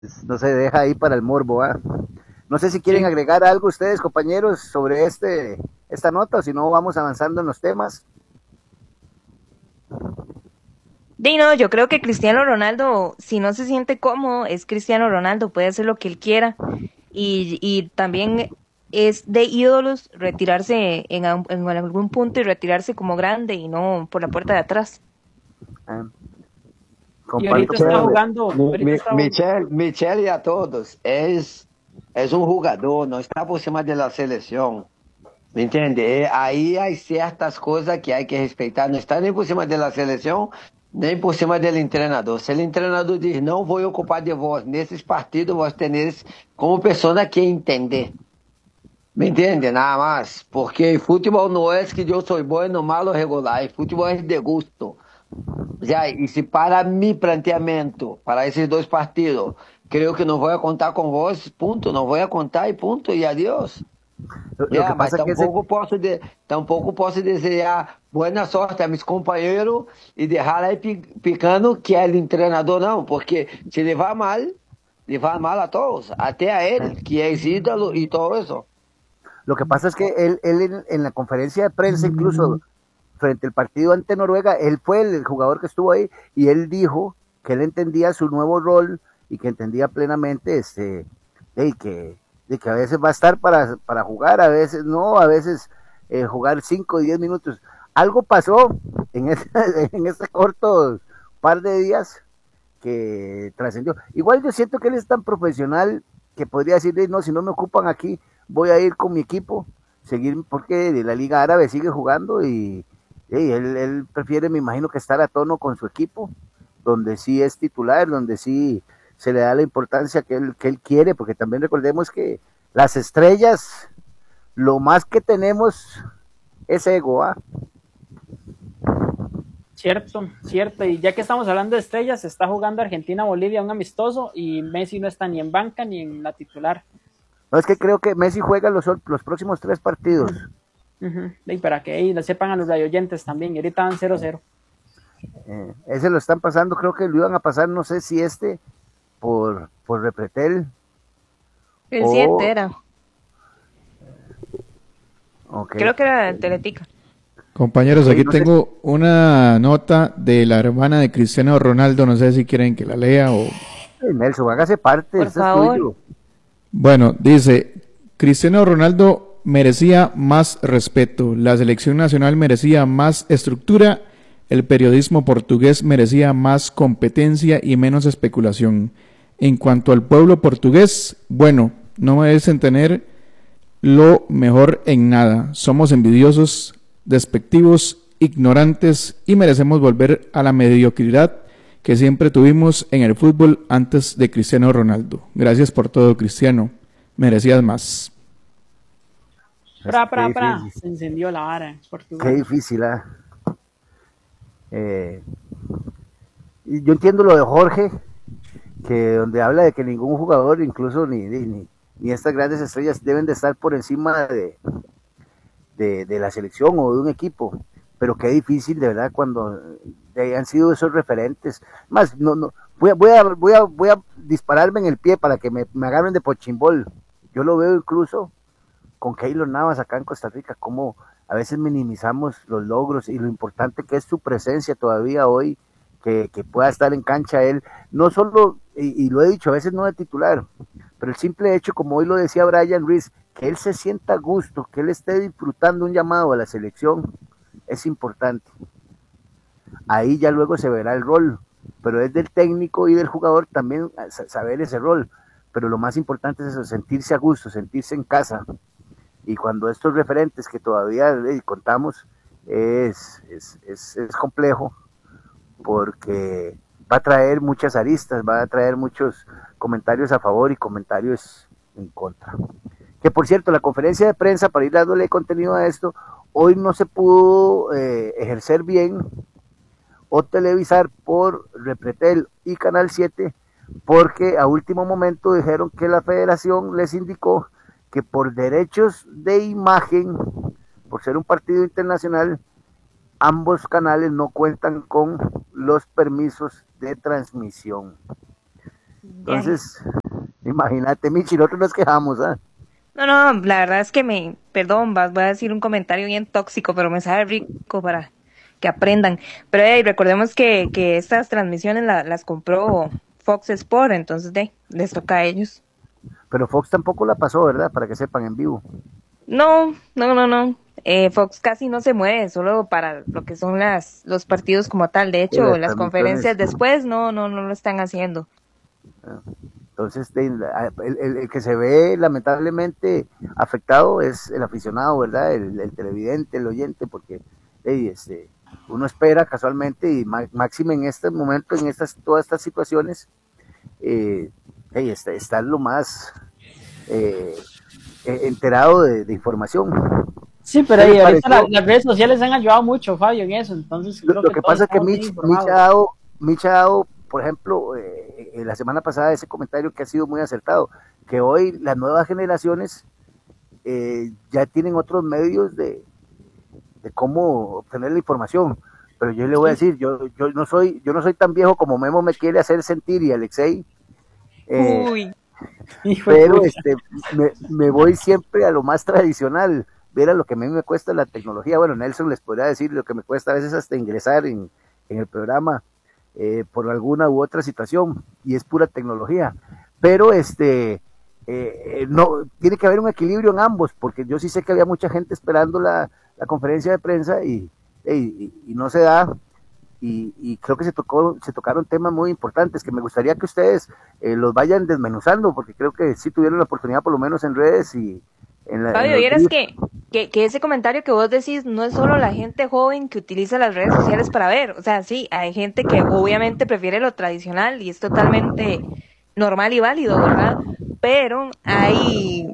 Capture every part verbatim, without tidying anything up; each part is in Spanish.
no se deja ahí para el morbo, ¿ah? No sé si quieren Sí. agregar algo ustedes, compañeros, sobre este esta nota, o si no, vamos avanzando en los temas. De no, yo creo que Cristiano Ronaldo, si no se siente cómodo, es Cristiano Ronaldo, puede hacer lo que él quiera. Y, y también es de ídolos retirarse en, a- en algún punto y retirarse como grande y no por la puerta de atrás. ¿Ah? Y Comparto ahorita está plenamente. Michelle, jugando, Mi- ahorita Mi- está jugando. Michelle, Michelle y a todos, es, es un jugador, no está por cima de la selección. ¿Me entiende? Eh, Ahí hay ciertas cosas que hay que respetar. No está nem por cima da seleção, nem por cima do treinador. Se o treinador diz, não vou ocupar de vós nesses partidos, vós tenés como pessoa que entender. ¿Me entiende? Nada más. Porque futebol não é que eu sou bueno, malo, regular. Futebol é de gusto. Já, e se para mi planteamento, para esses dois partidos, creio que não vou contar com vós, ponto. Não vou contar e ponto. E adeus. Lo, lo que Ya, mas pasa que ese, tampouco posso, de, tampouco posso desejar boa sorte a meus companheiros e deixar aí pi- picando que é o treinador, não, porque se levar mal, levar mal a todos, até a ele, que é ídolo e todo isso. lo que pasa es que él, él en, en la conferencia de prensa, incluso frente al partido ante Noruega, él fue el jugador que estuvo ahí y él dijo que él entendía su nuevo rol y que entendía plenamente este, de que, de que a veces va a estar para, para jugar, a veces no, a veces eh, jugar cinco o diez minutos. Algo pasó en ese, en ese corto par de días que trascendió. Igual yo siento que él es tan profesional que podría decir, no, si no me ocupan aquí, voy a ir con mi equipo, seguir, porque de la Liga Árabe sigue jugando y, y él, él, prefiere, me imagino, que estar a tono con su equipo, donde sí es titular, donde sí se le da la importancia que él, que él quiere, porque también recordemos que las estrellas, lo más que tenemos es ego, ¿ah? Cierto, cierto. Y ya que estamos hablando de estrellas, está jugando Argentina-Bolivia un amistoso y Messi no está ni en banca ni en la titular. No, es que creo que Messi juega los, los próximos tres partidos. Uh -huh. Y para que ahí lo sepan a los radioyentes también. Y ahorita van cero cero. Eh, ese lo están pasando, creo que lo iban a pasar, no sé si este, por, por Repretel. El siete o... era. Okay. Creo que era Teletica. Compañeros, aquí tengo una nota de la hermana de Cristiano Ronaldo, no sé si quieren que la lea o... Nelson, hágase parte. Por favor. Bueno, dice, Cristiano Ronaldo merecía más respeto, la selección nacional merecía más estructura, el periodismo portugués merecía más competencia y menos especulación. En cuanto al pueblo portugués, bueno, no merecen tener lo mejor en nada, somos envidiosos, despectivos, ignorantes y merecemos volver a la mediocridad que siempre tuvimos en el fútbol antes de Cristiano Ronaldo. Gracias por todo, Cristiano. Merecías más. Pra, pra, pra. Se encendió la vara. Qué difícil, ¿eh? Eh, yo entiendo lo de Jorge, que donde habla de que ningún jugador, incluso ni, ni, ni estas grandes estrellas, deben de estar por encima de, de, de la selección o de un equipo, pero qué difícil de verdad cuando han sido esos referentes. Más, no, no, voy a, voy a, voy a, voy a dispararme en el pie para que me, me agarren de pochimbol. Yo lo veo incluso con Keylor Navas acá en Costa Rica, como a veces minimizamos los logros y lo importante que es su presencia todavía hoy, que, que pueda estar en cancha él, no solo, y, y lo he dicho, a veces no de titular, pero el simple hecho, como hoy lo decía Brian Ruiz, que él se sienta a gusto, que él esté disfrutando un llamado a la selección, es importante. Ahí ya luego se verá el rol, pero es del técnico y del jugador también saber ese rol, pero lo más importante es eso, sentirse a gusto, sentirse en casa. Y cuando estos referentes que todavía eh, contamos es, es, es, es complejo, porque va a traer muchas aristas, va a traer muchos comentarios a favor y comentarios en contra. Que por cierto, la conferencia de prensa, para ir dándole contenido a esto, hoy no se pudo eh, ejercer bien o televisar por Repretel y Canal siete, porque a último momento dijeron que la federación les indicó que por derechos de imagen, por ser un partido internacional, ambos canales no cuentan con los permisos de transmisión. Entonces, imagínate, Michi, nosotros nos quejamos, ¿ah? No, no, la verdad es que me, perdón, vas- voy a decir un comentario bien tóxico, pero me sabe rico para que aprendan. Pero hey, recordemos que, que estas transmisiones la- las compró Fox Sport, entonces de, les toca a ellos. Pero Fox tampoco la pasó, ¿verdad? Para que sepan en vivo. No, no, no, no. Eh, Fox casi no se mueve, solo para lo que son las, los partidos como tal. De Y hecho, las las transmisiones. conferencias después no, no, no lo están haciendo. Entonces, de- el, el- el que se ve lamentablemente afectado es el aficionado, ¿verdad? El, el televidente, el oyente, porque hey, este, uno espera casualmente y má- máxime en este momento, en estas todas estas situaciones, eh, hey, está, está lo más eh, eh, enterado de, de información. Sí, pero ¿Qué ahí les ahorita la- pareció? las redes sociales han ayudado mucho, Fabio, en eso, entonces Lo, creo lo que que todos pasa es que estamos bien Mitch, Mitch ha informados. dado, Mitch ha dado, por ejemplo, eh, eh, la semana pasada ese comentario que ha sido muy acertado, que hoy las nuevas generaciones eh, ya tienen otros medios de, de cómo obtener la información. Pero yo le voy a Sí. decir, yo, yo no soy, yo no soy tan viejo como Memo me quiere hacer sentir y Alexei, eh, Uy, Hijo de pero pucha. este me, me voy siempre a lo más tradicional. Ver a lo que a mí me cuesta la tecnología. Bueno, Nelson les podría decir lo que me cuesta a veces hasta ingresar en, en el programa eh, por alguna u otra situación, y es pura tecnología. Pero este eh, no tiene que haber un equilibrio en ambos, porque yo sí sé que había mucha gente esperando la, la conferencia de prensa y, y, y no se da. Y, y creo que se tocó, se tocaron temas muy importantes que me gustaría que ustedes eh, los vayan desmenuzando, porque creo que sí tuvieron la oportunidad, por lo menos en redes y en, la, en Fabio, los vieras briefs. que, que, que ese comentario que vos decís no es solo la gente joven que utiliza las redes sociales para ver. O sea, sí, hay gente que obviamente prefiere lo tradicional y es totalmente normal y válido, ¿verdad? Pero hay,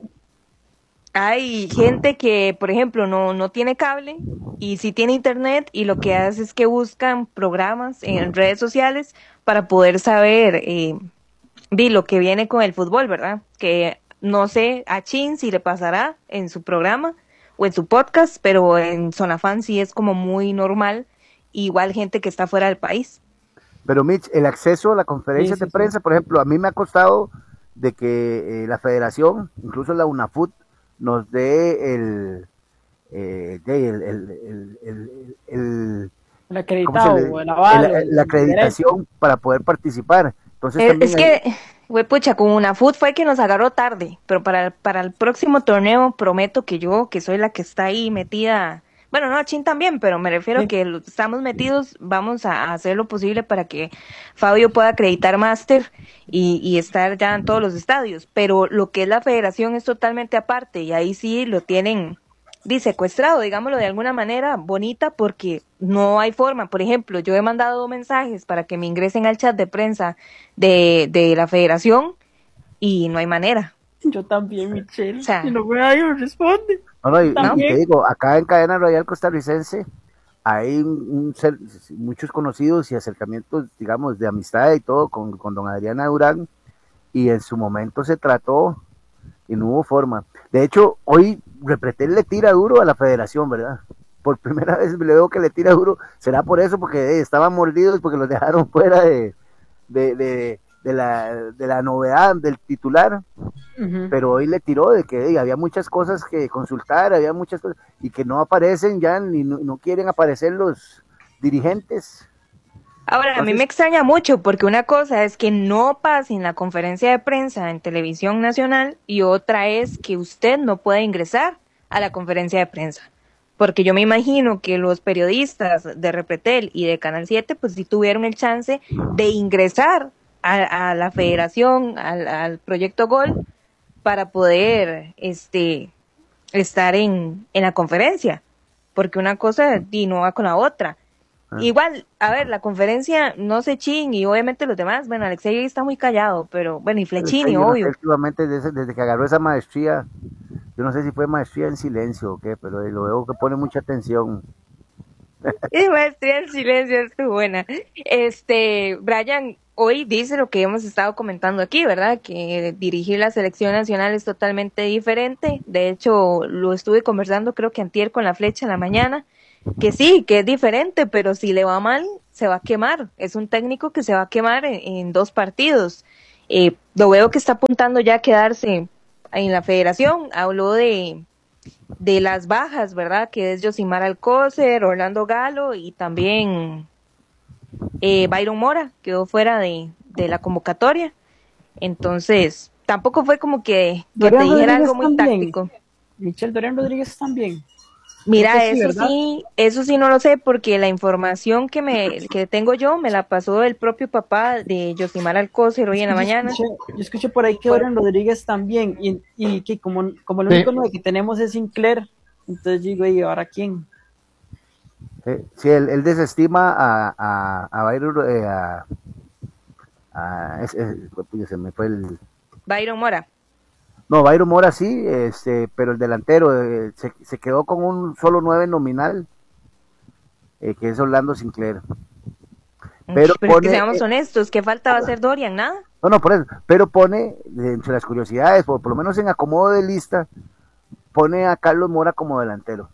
hay gente que, por ejemplo, no, no tiene cable y sí tiene internet y lo que hace es que buscan programas en redes sociales para poder saber eh, vi lo que viene con el fútbol, ¿verdad? Que no sé a Chin si le pasará en su programa o en su podcast, pero en Zona Fan sí es como muy normal, igual gente que está fuera del país. Pero Mitch, el acceso a la Sí, conferencia sí, de sí. prensa, por ejemplo, a mí me ha costado de que eh, la federación, incluso la UNAFUT, nos dé el, eh, de el, el, el, el, el- El ¿cómo se acreditado, le o el el- aval, o el, la el derecho. acreditación para poder participar? Entonces Eh, también Es ahí, que, güey, pucha, con una food fue que nos agarró tarde, pero para, para el próximo torneo prometo que yo, que soy la que está ahí metida, bueno, no, Chin también, pero me refiero Sí. que lo- estamos metidos, vamos a a hacer lo posible para que Fabio pueda acreditar máster y, y estar ya en todos los estadios, pero lo que es la federación es totalmente aparte y ahí sí lo tienen di, secuestrado, digámoslo de alguna manera bonita, porque no hay forma. Por ejemplo, yo he mandado mensajes para que me ingresen al chat de prensa de, de la federación y no hay manera. Yo también, O Michelle. sea, Si no me nadie me responde. no, no, Yo y, y- y te también. digo, acá en Cadena Radial Costarricense hay un, un cer- muchos conocidos y acercamientos, digamos, de amistad y todo con, con don Adriana Durán, y en su momento se trató y no hubo forma. De hecho, hoy Repretel le tira duro a la federación, ¿verdad? Por primera vez le veo que le tira duro. ¿Será por eso? Porque eh, estaban mordidos, porque los dejaron fuera de, de, de, de la, de la novedad del titular. Ujú. Pero hoy le tiró de que eh, había muchas cosas que consultar, había muchas cosas, y que no aparecen ya, ni no, no quieren aparecer los dirigentes. ahora, a mí me Entonces, extraña mucho porque una cosa es que no pase en la conferencia de prensa en televisión nacional y otra es que usted no pueda ingresar a la conferencia de prensa. Porque yo me imagino que los periodistas de Repretel y de Canal siete pues sí tuvieron el chance de ingresar a, a la federación, al, al proyecto Gol, para poder este, estar en, en la conferencia. Porque una cosa y no va con la otra. ah, Igual, a ver, la conferencia, no sé Chin y obviamente los demás, bueno, Alexei está muy callado, pero bueno, y Alexei, Flechini, yo no sé, obvio. últimamente desde, desde que agarró esa maestría, yo no sé si fue maestría en silencio o qué, pero eh, lo veo que pone mucha atención. Y maestría en silencio, es muy buena. Este, Brian, hoy dice lo que hemos estado comentando aquí, ¿verdad? Que dirigir la selección nacional es totalmente diferente. De hecho, lo estuve conversando creo que antier con la Flecha en la mañana, que sí, que es diferente, pero si le va mal, se va a quemar. Es un técnico que se va a quemar en, en dos partidos. Eh, lo veo que está apuntando ya a quedarse en la federación. Habló de, de las bajas, ¿verdad? Que es Yosimar Alcócer, Orlando Galo y también eh, Byron Mora, quedó fuera de, de la convocatoria. Entonces, tampoco fue como que, que te Dorian dijera Rodríguez algo muy también. táctico. Michelle Dorian Rodríguez también. Mira, Creo que sí, eso ¿verdad? sí, eso sí no lo sé porque la información que me que tengo yo me la pasó el propio papá de Yosimar Alcócer hoy en la Yo mañana. escuché, yo escuché por ahí que Por- Dorian Rodríguez también, y, y que como, como el Sí. único nueve que tenemos es Sinclair, entonces digo, ¿y ahora quién? Eh, sí, él, él desestima a, a, a Byron, eh, a, a- es- es- pues, se me fue el... Byron Mora. No, Byron Mora sí, este, pero el delantero eh, se, se quedó con un solo nueve nominal, eh, que es Orlando Sinclair. Pero Pero es que pone, seamos eh, honestos, ¿qué falta va a hacer Dorian? Nada. no, no, por eso, pero pone, de entre las curiosidades, por, por lo menos en acomodo de lista, pone a Carlos Mora como delantero.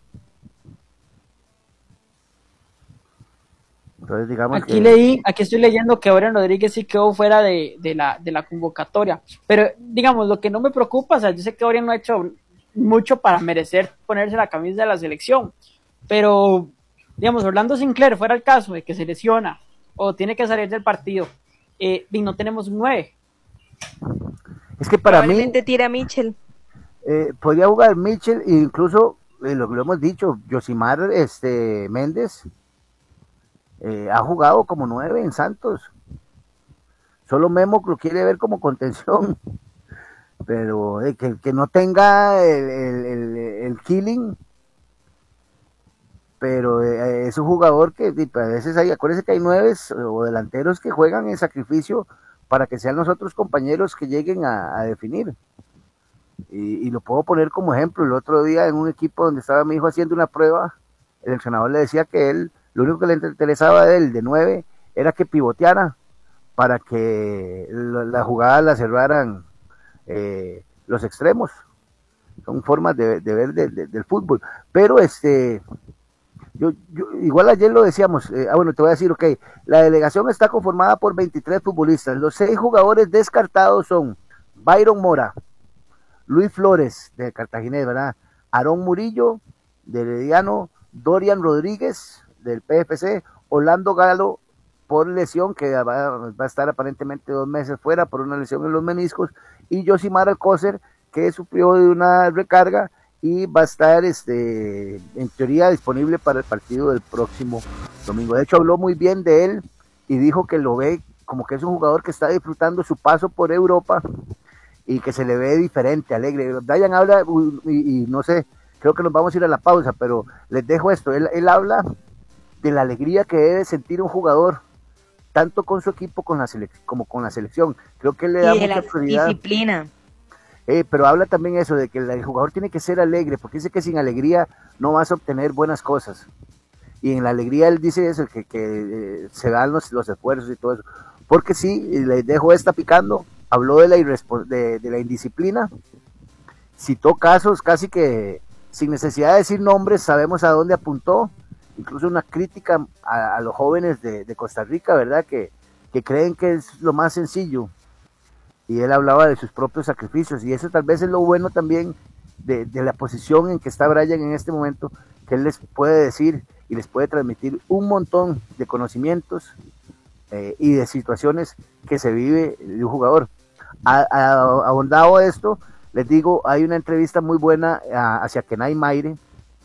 Entonces, digamos Aquí que... leí, aquí estoy leyendo que Dorian Rodríguez sí quedó fuera de, de, la, de la convocatoria, pero digamos, lo que no me preocupa, o sea, yo sé que Dorian no ha hecho mucho para merecer ponerse la camisa de la selección, pero digamos, Orlando Sinclair, fuera el caso de que se lesiona o tiene que salir del partido, eh, y no tenemos un nueve. Es que para mí Probablemente tira a Mitchell. eh, podía jugar Mitchell e incluso, eh, lo que lo hemos dicho, Yosimar este, Méndez eh, ha jugado como nueve en Santos. Solo Memo lo quiere ver como contención, pero eh, que, que no tenga el, el, el, el killing, pero eh, es un jugador que a veces hay, acuérdense que hay nueves o delanteros que juegan en sacrificio para que sean los otros compañeros que lleguen a, a definir. Y, y lo puedo poner como ejemplo. El otro día en un equipo donde estaba mi hijo haciendo una prueba, el entrenador le decía que él, lo único que le interesaba de él, de nueve, era que pivoteara para que la, la jugada la cerraran eh, los extremos. Son formas de, de ver de, de, del fútbol. Pero este, yo, yo igual ayer lo decíamos, eh, ah bueno, te voy a decir, ok, la delegación está conformada por veintitrés futbolistas. Los seis jugadores descartados son Byron Mora, Luis Flores, de Cartaginés, ¿verdad? Aarón Murillo, de Herediano, Dorian Rodríguez, del P F C, Orlando Galo, por lesión, que va, va a estar aparentemente dos meses fuera por una lesión en los meniscos, y Yosimar Alcócer, que sufrió de una recarga y va a estar, este, en teoría, disponible para el partido del próximo domingo. De hecho, habló muy bien de él y dijo que lo ve como que es un jugador que está disfrutando su paso por Europa y que se le ve diferente, alegre. Brian habla, y, y no sé, creo que nos vamos a ir a la pausa, pero les dejo esto, él, él habla de la alegría que debe sentir un jugador, tanto con su equipo con la selec como con la selección. Creo que él le da Y de mucha la prioridad. disciplina. Eh, pero habla también eso, de que el, el jugador tiene que ser alegre, porque dice que sin alegría no vas a obtener buenas cosas. Y en la alegría él dice eso, que, que eh, se dan los, los esfuerzos y todo eso. Porque sí, les dejo esta picando, habló de la, de, de la indisciplina, citó casos casi que sin necesidad de decir nombres, sabemos a dónde apuntó, incluso una crítica a, a los jóvenes de, de Costa Rica, ¿verdad? Que, que creen que es lo más sencillo, y él hablaba de sus propios sacrificios, y eso tal vez es lo bueno también de, de la posición en que está Brian en este momento, que él les puede decir y les puede transmitir un montón de conocimientos eh, y de situaciones que se vive de un jugador. A, a, abondado a esto, les digo, hay una entrevista muy buena a, hacia Kenay Maire,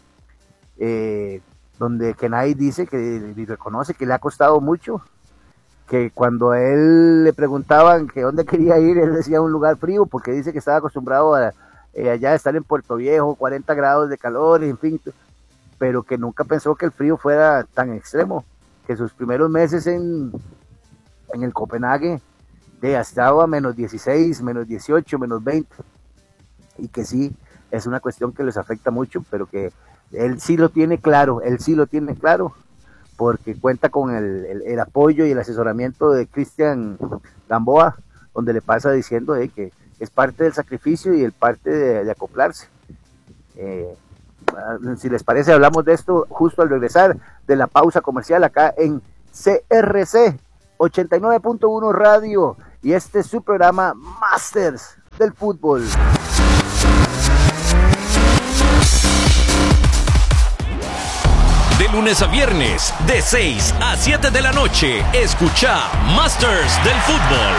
eh, donde Kenay dice que y reconoce que le ha costado mucho, que cuando a él le preguntaban que dónde quería ir, él decía un lugar frío, porque dice que estaba acostumbrado a eh, allá estar en Puerto Viejo, cuarenta grados de calor, en fin, pero que nunca pensó que el frío fuera tan extremo, que sus primeros meses en, en el Copenhague de estaba a menos dieciséis, menos dieciocho, menos veinte, y que sí, es una cuestión que les afecta mucho, pero que él sí lo tiene claro, él sí lo tiene claro, porque cuenta con el, el, el apoyo y el asesoramiento de Cristian Gamboa, donde le pasa diciendo eh, que es parte del sacrificio y el parte de, de acoplarse. Eh, si les parece, hablamos de esto justo al regresar de la pausa comercial acá en C R C ochenta y nueve punto uno Radio, y este es su programa Masters del Fútbol. De lunes a viernes, de seis a siete de la noche, escucha Masters del Fútbol.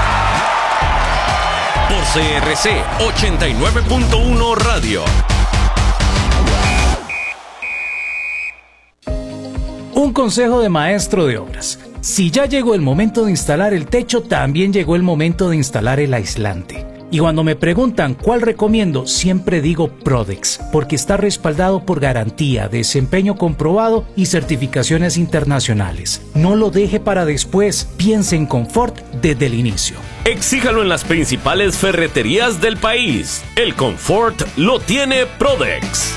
Por C R C ochenta y nueve punto uno Radio. Un consejo de maestro de obras. Si ya llegó el momento de instalar el techo, también llegó el momento de instalar el aislante. Y cuando me preguntan cuál recomiendo, siempre digo Prodex, porque está respaldado por garantía, desempeño comprobado y certificaciones internacionales. No lo deje para después, piense en confort desde el inicio. Exíjalo en las principales ferreterías del país. El confort lo tiene Prodex.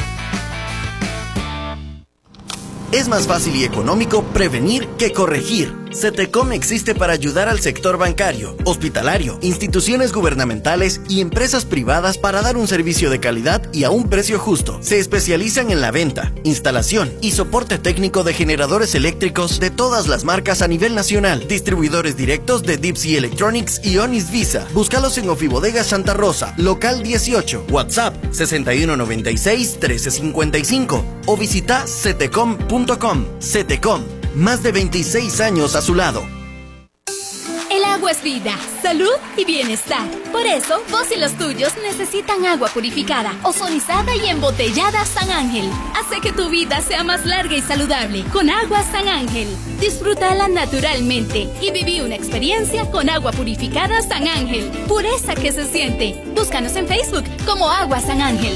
Es más fácil y económico prevenir que corregir. CETECOM existe para ayudar al sector bancario, hospitalario, instituciones gubernamentales y empresas privadas para dar un servicio de calidad y a un precio justo. Se especializan en la venta, instalación y soporte técnico de generadores eléctricos de todas las marcas a nivel nacional. Distribuidores directos de Deep Sea Electronics y Onis Visa. Búscalos en Ofibodega Santa Rosa, local dieciocho, WhatsApp sesenta y uno noventa y seis trece cincuenta y cinco o visita cetecom punto com. CETECOM, más de veintiséis años a su lado. El agua es vida, salud y bienestar. Por eso, vos y los tuyos necesitan agua purificada, ozonizada y embotellada San Ángel. Hace que tu vida sea más larga y saludable con agua San Ángel. Disfrútala naturalmente y viví una experiencia con agua purificada San Ángel. Pureza que se siente. Búscanos en Facebook como Agua San Ángel.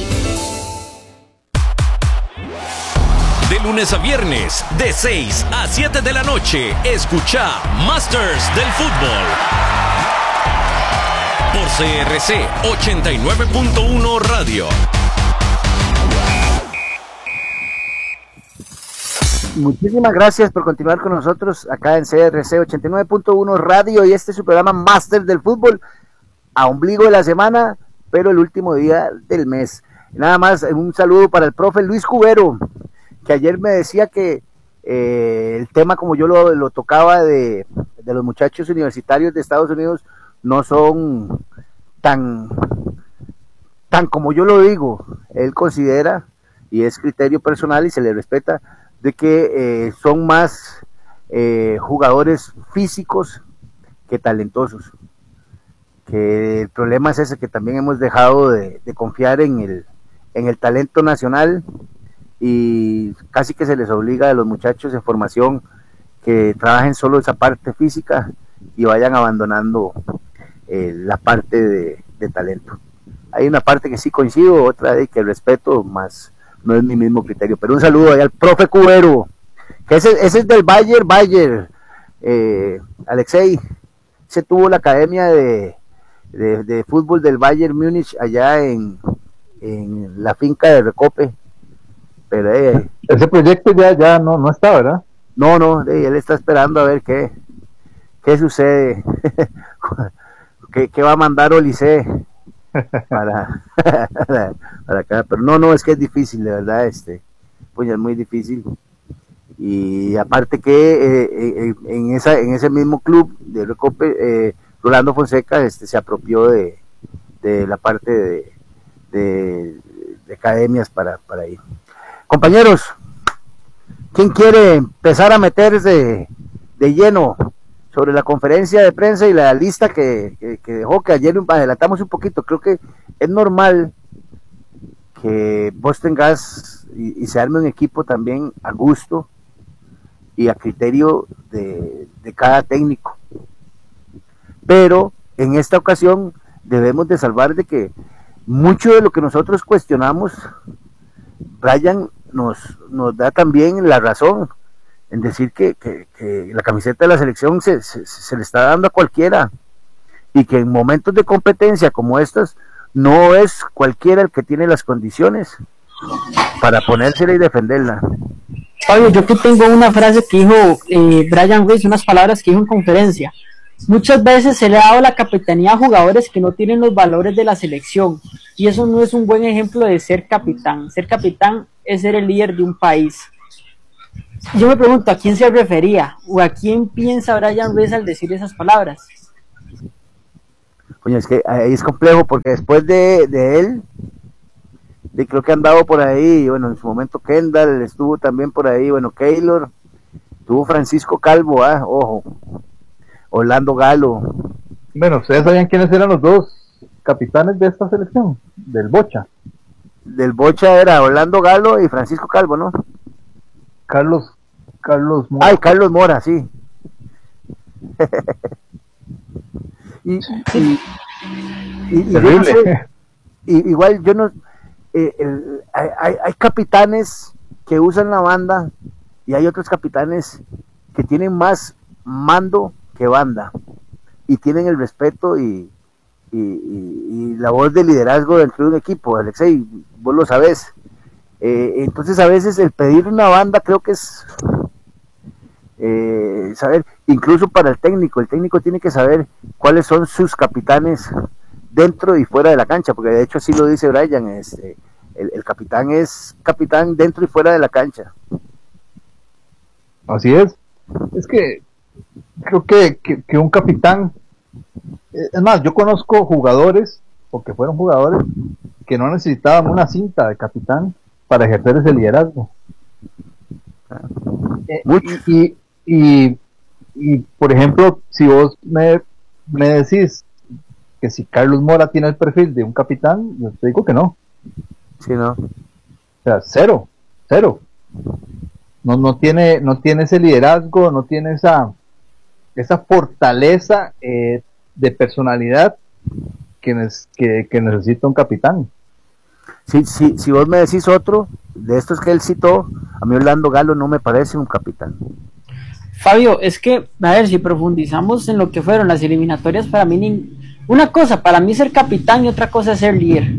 De lunes a viernes, de seis a siete de la noche, escucha Masters del Fútbol. Por C R C ochenta y nueve punto uno Radio. Muchísimas gracias por continuar con nosotros acá en C R C ochenta y nueve punto uno Radio, y este es su programa Masters del Fútbol, a ombligo de la semana, pero el último día del mes. Nada más, un saludo para el profe Luis Cubero, que ayer me decía que eh, el tema, como yo lo, lo tocaba de, de los muchachos universitarios de Estados Unidos, no son tan, tan como yo lo digo. Él considera, y es criterio personal y se le respeta, de que eh, son más eh, jugadores físicos que talentosos. Que el problema es ese, que también hemos dejado de, de confiar en el, en el talento nacional, y casi que se les obliga a los muchachos en formación que trabajen solo esa parte física y vayan abandonando eh, la parte de, de talento. Hay una parte que sí coincido, otra de que respeto, más no es mi mismo criterio. Pero un saludo ahí al profe Cubero, que ese, ese es del Bayern, Bayern, eh, Alexei, se tuvo la academia de, de, de fútbol del Bayern Múnich allá en, en la finca de Recope. Pero, eh, ese proyecto ya, ya no, no está, ¿verdad? No, no, eh, él está esperando a ver qué, qué sucede, qué, qué va a mandar Olicé para, para acá. Pero no, no, es que es difícil, de verdad, este, pues es muy difícil. Y aparte que eh, eh, en esa en ese mismo club de Recope, eh, Rolando Fonseca este, se apropió de, de la parte de, de, de academias para, para ir. Compañeros, ¿quién quiere empezar a meterse de lleno sobre la conferencia de prensa y la lista que, que, que dejó, que ayer adelantamos un poquito? Creo que es normal que vos tengas y, y se arme un equipo también a gusto y a criterio de, de cada técnico. Pero en esta ocasión debemos de salvar de que mucho de lo que nosotros cuestionamos, Brian nos, nos da también la razón en decir que, que, que la camiseta de la selección se, se, se le está dando a cualquiera, y que en momentos de competencia como estas no es cualquiera el que tiene las condiciones para ponérsela y defenderla. Fabio, yo aquí tengo una frase que dijo eh, Brian Ruiz, unas palabras que dijo en conferencia. Muchas veces se le ha dado la capitanía a jugadores que no tienen los valores de la selección, y eso no es un buen ejemplo de ser capitán. Ser capitán es ser el líder de un país. Yo me pregunto, ¿a quién se refería? ¿O a quién piensa Brian Ruiz al decir esas palabras? Coño, es que ahí es complejo porque después de, de él, de creo que han dado por ahí, bueno, en su momento Kendall estuvo también por ahí, bueno, Keylor, tuvo Francisco Calvo, ah, ojo, Orlando Galo. Bueno, ¿ustedes sabían quiénes eran los dos capitanes de esta selección? Del Bocha. Del Bocha era Orlando Galo y Francisco Calvo, ¿no? Carlos, Carlos Mora. Ay, Carlos Mora, sí. y, y, y, y yo no sé, y, igual yo no eh, el, hay, hay, hay capitanes que usan la banda y hay otros capitanes que tienen más mando que banda y tienen el respeto y, y, y, y la voz de liderazgo dentro de un equipo. Alexei, vos lo sabés. Eh, entonces a veces el pedir una banda creo que es eh, saber, incluso para el técnico, el técnico tiene que saber cuáles son sus capitanes dentro y fuera de la cancha, porque de hecho así lo dice Brian, este, el, el capitán es capitán dentro y fuera de la cancha. Así es. Es que creo que, que, que un capitán, es más, yo conozco jugadores, porque fueron jugadores, que no necesitaban una cinta de capitán para ejercer ese liderazgo. Eh, y, y, y, y, por ejemplo, si vos me, me decís que si Carlos Mora tiene el perfil de un capitán, yo te digo que no. Sí, no. O sea, cero, cero. No, no tiene, no tiene ese liderazgo, no tiene esa, esa fortaleza eh, de personalidad que, nes, que, que necesita un capitán. Si, si, si vos me decís otro de estos que él citó, a mí Orlando Galo no me parece un capitán. Fabio, es que, a ver, si profundizamos en lo que fueron las eliminatorias, para mí, ni, una cosa, para mí ser capitán y otra cosa es ser líder.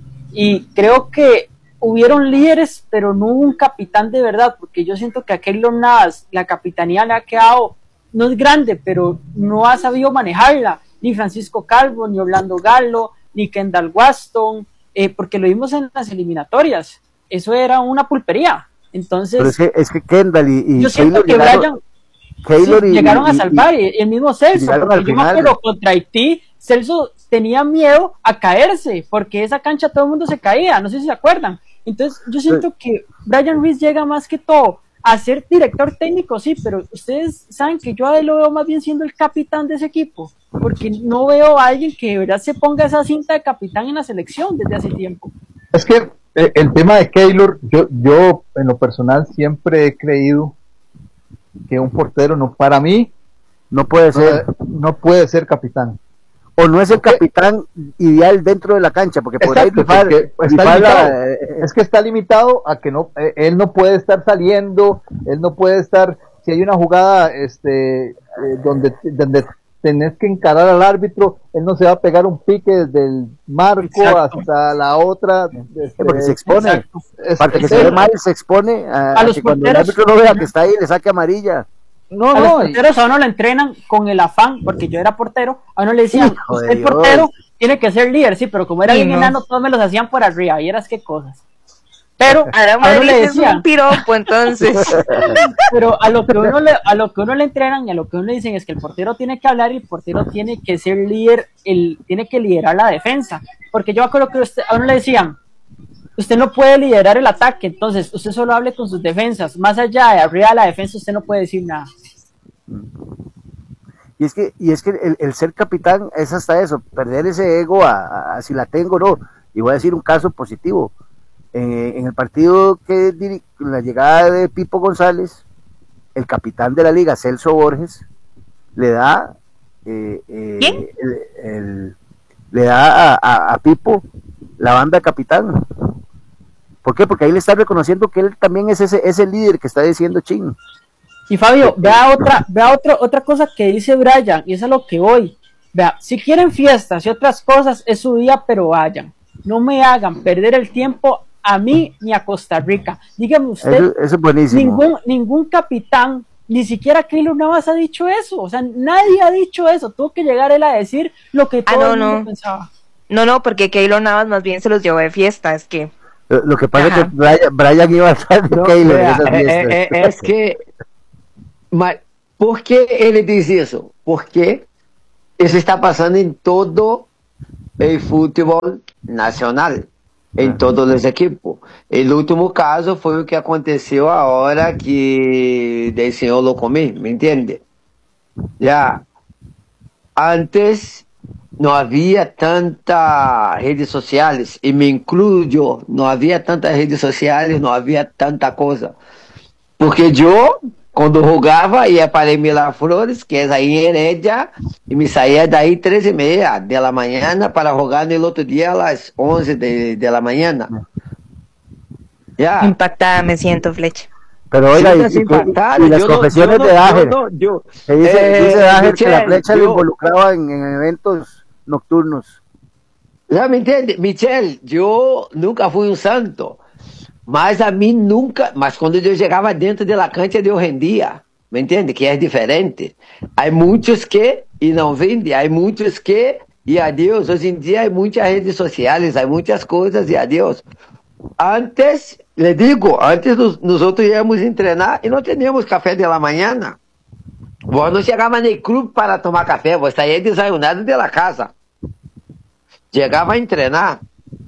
Y creo que hubieron líderes, pero no hubo un capitán de verdad, porque yo siento que a Keylor Navas la capitanía le ha quedado, no es grande, pero no ha sabido manejarla, ni Francisco Calvo, ni Orlando Galo, ni Kendall Waston, eh, porque lo vimos en las eliminatorias, eso era una pulpería. Entonces, pero es que, es que Kendall y, y yo siento Keylor que llegaron, Brian Keylor sí, y, llegaron y, a salvar, y, y el mismo Celso, porque yo me acuerdo contra Haití, Celso tenía miedo a caerse, porque esa cancha todo el mundo se caía, no sé si se acuerdan. Entonces yo siento que Brian Ruiz llega más que todo a ser director técnico, sí, pero ustedes saben que yo a él lo veo más bien siendo el capitán de ese equipo, porque no veo a alguien que de verdad se ponga esa cinta de capitán en la selección desde hace tiempo. Es que eh, el tema de Keylor, yo, yo en lo personal siempre he creído que un portero no, para mí, no puede ser, no, no puede ser capitán. O no es el capitán ideal dentro de la cancha, porque por Exacto, ahí rifar, está rifar limitado. La, eh, es que está limitado a que no, eh, él no puede estar saliendo, él no puede estar, si hay una jugada este eh, donde, donde tenés que encarar al árbitro, él no se va a pegar un pique desde el marco Exacto. hasta la otra, este, porque se expone, para que es, se ve mal, se expone a, a, a los que cuando el árbitro no vea que está ahí, le saque amarilla. No, a no, los porteros a uno lo entrenan con el afán, porque yo era portero, a uno le decían, Hijo usted de es portero, Dios. tiene que ser líder, sí, pero como era Sí, bien no. enano, todos me los hacían por arriba, y eras qué cosas. Pero Ahora a uno Madrid le es decían, un piropo, entonces. pero a lo que uno le, a lo que uno le entrenan y a lo que uno le dicen es que el portero tiene que hablar y el portero tiene que ser líder, el, tiene que liderar la defensa, porque yo me acuerdo que usted, a uno le decían, usted no puede liderar el ataque, entonces usted solo hable con sus defensas, más allá de arriba de la defensa usted no puede decir nada. Y es que, y es que el, el ser capitán es hasta eso, perder ese ego a, a, a si la tengo o no. Y voy a decir un caso positivo. Eh, en el partido que diri- la llegada de Pipo González, el capitán de la liga, Celso Borges, le da eh, eh, el, el, le da a, a, a Pipo la banda de capitán. ¿Por qué? Porque ahí le está reconociendo que él también es ese, ese líder que está diciendo Chin. Y Fabio, vea otra, vea otra, otra cosa que dice Brian, y es a lo que voy. Vea, si quieren fiestas y otras cosas, es su día, pero vayan. No me hagan perder el tiempo a mí ni a Costa Rica. Dígame usted, eso, eso es buenísimo. Ningún, ningún capitán, ni siquiera Keylor Navas ha dicho eso. O sea, nadie ha dicho eso. Tuvo que llegar él a decir lo que todo Ah, no, el mundo no. pensaba. No, no, porque Keylor Navas más bien se los llevó de fiesta, es que... Lo, lo que pasa Ajá. es que Brian, Brian iba a estar de No, Keylor en vea, esas é, fiestas. é, é, es que, mas por que ele diz isso? Porque isso está passando em todo el fútbol nacional, em todos os equipos. O último caso foi o que aconteceu agora que del senhor Locomí, me entende? Já antes não havia tantas redes sociais, e me incluyo, não havia tantas redes sociais, não havia tanta coisa. Porque eu, quando jogava, ia para Miraflores, que é aí em Heredia, e me saía daí três e meia da manhã para jogar no outro dia às onze de, de la mañana. Ya. Impactada me siento, Flecha. Pero oiga, y, y, impactada. y las Yo confesiones no, yo de no, Dager, yo no, yo- que dice, eh, dice Dager que la Michelle, flecha lo yo- involucraba en, en eventos nocturnos. Já me entende? Michel, eu nunca fui um santo, mas a mim nunca, mas quando eu chegava dentro da cancha eu rendia, me entende? Que é diferente. Há muitos que e não vendem, há muitos que e adeus. Hoje em dia há muitas redes sociais, há muitas coisas e adeus. Antes, le digo, antes nos, nós outros íamos treinar e não tínhamos café de la manhã. Vós não chegava nem clube para tomar café, vós saía desayunado de la casa. Chegava a treinar.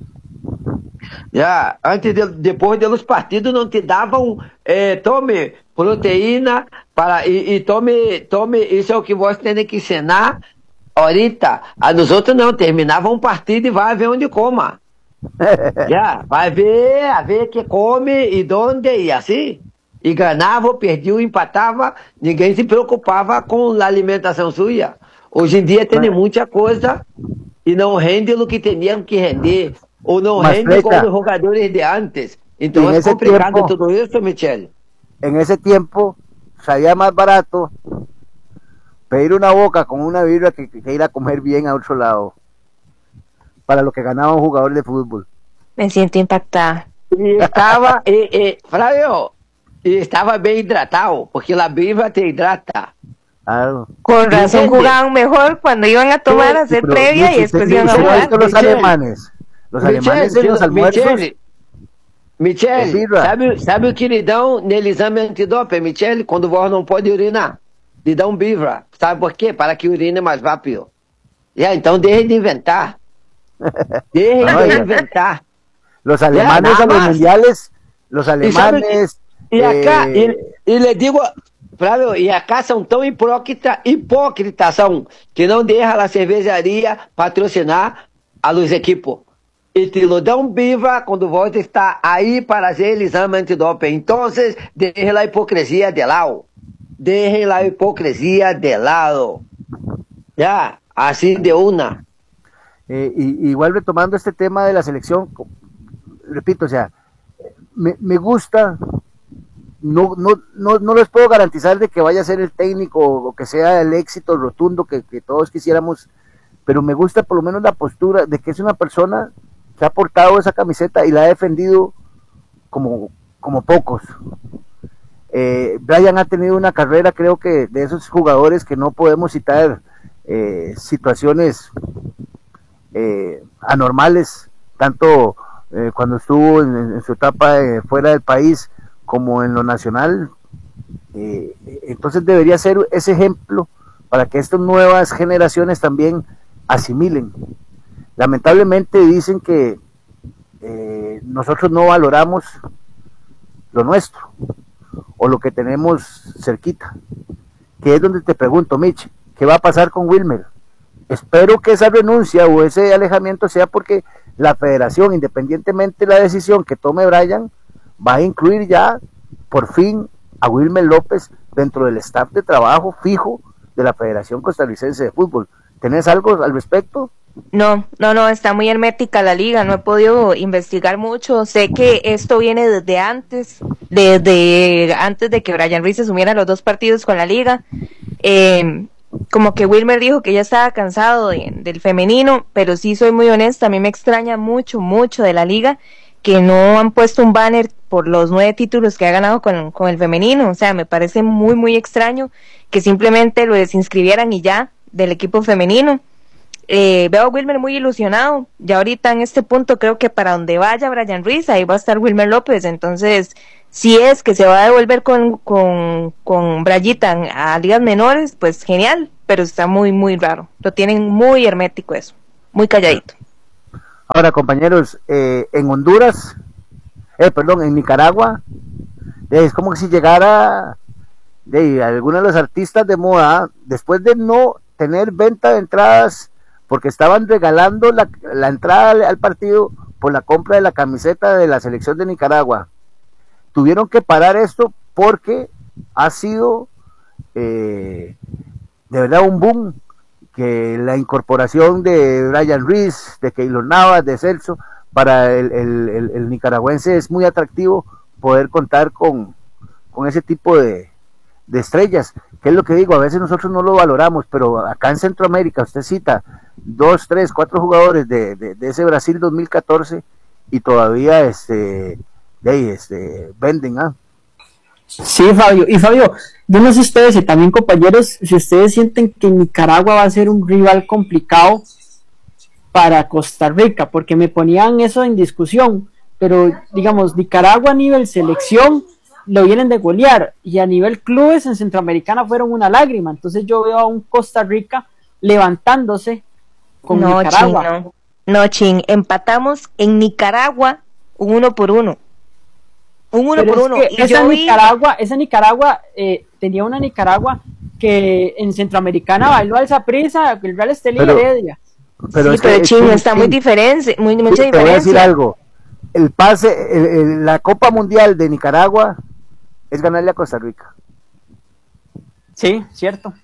Já, antes de, depois dos partidos não te davam, eh, tome proteína para, e, e tome, tome, isso é o que você tem que ensinar ahorita. A nós outros não, terminava um partido e vai ver onde coma. Já, vai ver, a ver que come e onde, e assim. E ganhava, ou perdia, empatava, ninguém se preocupava com a alimentação sua. Hoje em dia tem muita coisa e não rende o que tinham que render, ou não Mas, rende como Flecha, os jogadores de antes. Então en é ese complicado tiempo- tudo isso, Michel. En ese tiempo salía más barato pedir una boca con una birra que, que ir a comer bien a otro lado, para lo que ganaba un jugador de fútbol. Me siento impactada. E estava, e, e, Flávio, e estava bem hidratado, porque a birra te hidrata. Claro. Con razón ¿Entiende? jugaban mejor cuando iban a tomar, a hacer Pero, previa y Michi, después usted- iban a usted no ha jugar. visto los Michelle. alemanes, los Michel, alemanes en los Michel, almuerzos. Michel, Michel, É birra. sabe, sabe o que lhe dão no exame antidoping, Michel? Quando você não pode urinar, lhe dão birra. Sabe por quê? Para que urine mais rápido. Já, então deixe de inventar. Deixe Não, de oiga. inventar. Los alemanes nada a los más. mundiales, los E sabe alemanes. que- E acá, eh, e, e lhe digo, Flávio, e acá são tão hipócritas, hipócritas são, que não deixam a cervejaria patrocinar a los equipos. E te lo dão birra quando você está aí para fazer o exame antidoping. Então, deixem a hipocrisia de lado. Deixem a hipocrisia de lado. Já, assim de una. Eh, y, igual retomando este tema de la selección, co- repito, o sea, me, me gusta, no, no, no, no les puedo garantizar de que vaya a ser el técnico o que sea el éxito rotundo que, que todos quisiéramos, pero me gusta por lo menos la postura de que es una persona que ha portado esa camiseta y la ha defendido como, como pocos. Eh, Brian ha tenido una carrera, creo que de esos jugadores que no podemos citar eh, situaciones eh, anormales, tanto eh, cuando estuvo en, en su etapa eh, fuera del país como en lo nacional. Eh, entonces debería ser ese ejemplo para que estas nuevas generaciones también asimilen. Lamentablemente dicen que eh, nosotros no valoramos lo nuestro o lo que tenemos cerquita, que es donde te pregunto, Mitch, ¿qué va a pasar con Wilmer? Espero que esa renuncia o ese alejamiento sea porque la federación, independientemente de la decisión que tome Brian, va a incluir ya por fin a Wilmer López dentro del staff de trabajo fijo de la Federación Costarricense de Fútbol. ¿Tenés algo al respecto? No, no, no, está muy hermética la liga, no he podido investigar mucho, sé que esto viene desde antes, desde antes de que Brian Ruiz asumiera los dos partidos con la liga, eh, como que Wilmer dijo que ya estaba cansado de, del femenino, pero sí soy muy honesta, a mí me extraña mucho, mucho de la liga, que no han puesto un banner por los nueve títulos que ha ganado con, con el femenino, o sea, me parece muy, muy extraño que simplemente lo desinscribieran y ya, del equipo femenino. Eh, veo a Wilmer muy ilusionado, ya ahorita en este punto creo que para donde vaya Brian Ruiz, ahí va a estar Wilmer López, entonces si es que se va a devolver con, con, con Brayita a ligas menores, pues genial, pero está muy muy raro, lo tienen muy hermético eso. muy calladito. Ahora, compañeros, eh, en Honduras, eh, perdón, en Nicaragua, eh, es como que si llegara de algunos de los artistas de moda, después de no tener venta de entradas, porque estaban regalando la, la entrada al, al partido por la compra de la camiseta de la selección de Nicaragua. Tuvieron que parar esto porque ha sido eh, de verdad un boom, que la incorporación de Brian Ruiz, de Keylor Navas, de Celso, para el, el, el, el nicaragüense es muy atractivo poder contar con, con ese tipo de, de estrellas, que es lo que digo, a veces nosotros no lo valoramos, pero acá en Centroamérica usted cita dos, tres, cuatro jugadores de, de, de ese Brasil dos mil catorce y todavía este, de, este venden, ¿ah? Sí, Fabio. Y Fabio, yo no sé ustedes y también compañeros, si ustedes sienten que Nicaragua va a ser un rival complicado para Costa Rica, porque me ponían eso en discusión, pero digamos, Nicaragua a nivel selección lo vienen de golear, y a nivel clubes en Centroamericana fueron una lágrima, entonces yo veo a un Costa Rica levantándose con no, Nicaragua. Chin, no. no, Chin, empatamos en Nicaragua un uno por uno. Un uno Pero por uno. Es que y esa, yo Nicaragua, vi... esa Nicaragua eh, tenía una Nicaragua que en Centroamericana bailó al Saprissa, el Real Estelí y Heredia. Pero sí, es pero que, Chino, es, está es, muy diferente, muy, mucha sí, diferencia. Te voy a decir algo, el pase, el, el, la Copa Mundial de Nicaragua es ganarle a Costa Rica. Sí, cierto.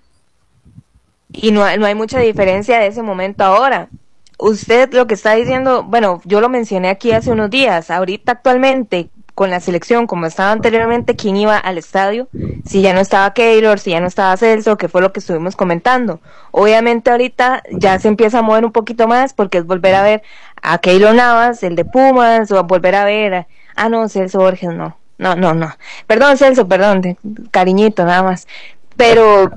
Y no, no hay mucha diferencia de ese momento ahora. Usted lo que está diciendo, bueno, yo lo mencioné aquí hace unos días, ahorita actualmente con la selección, como estaba anteriormente, ¿quién iba al estadio? Si ya no estaba Keylor, si ya no estaba Celso, que fue lo que estuvimos comentando. Obviamente ahorita ya se empieza a mover un poquito más, porque es volver a ver a Keylor Navas, el de Pumas, o a volver a ver a, ah no, Celso Borges, no, no, no, no, perdón Celso, perdón, de, cariñito nada más, pero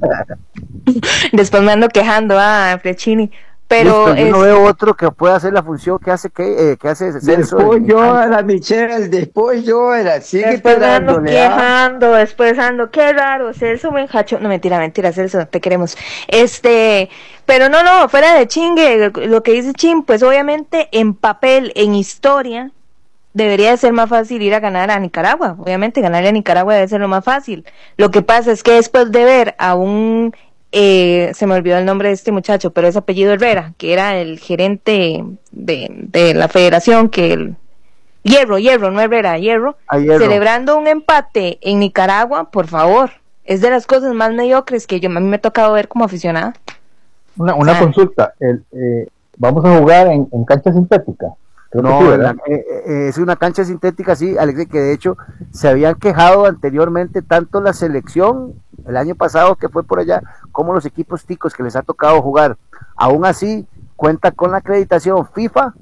después me ando quejando, ah, Frecini. Pero Listo, yo es... no veo otro que pueda hacer la función que hace que, eh, que hace Celso. Después llora, Michelle, después llora, sigue después esperando. ando quejando, después ando, qué raro, Celso me enjachó, no mentira, mentira, Celso, te queremos. Este, pero no, no, fuera de chingue, lo que dice Chin, pues obviamente en papel, en historia, debería de ser más fácil ir a ganar a Nicaragua, obviamente ganarle a Nicaragua debe ser lo más fácil. Lo que pasa es que después de ver a un Eh, se me olvidó el nombre de este muchacho, pero es apellido Herrera, que era el gerente de, de la federación, que el Hierro, Hierro, no Herrera, Hierro, Hierro, celebrando un empate en Nicaragua, por favor, es de las cosas más mediocres que yo a mí me ha tocado ver como aficionada. Una, una o sea, consulta, el, eh, vamos a jugar en, en cancha sintética. Creo no, sí, la, eh, eh, es una cancha sintética, sí, Alex, que de hecho se habían quejado anteriormente tanto la selección el año pasado que fue por allá, como los equipos ticos que les ha tocado jugar. Aún así, cuenta con la acreditación FIFA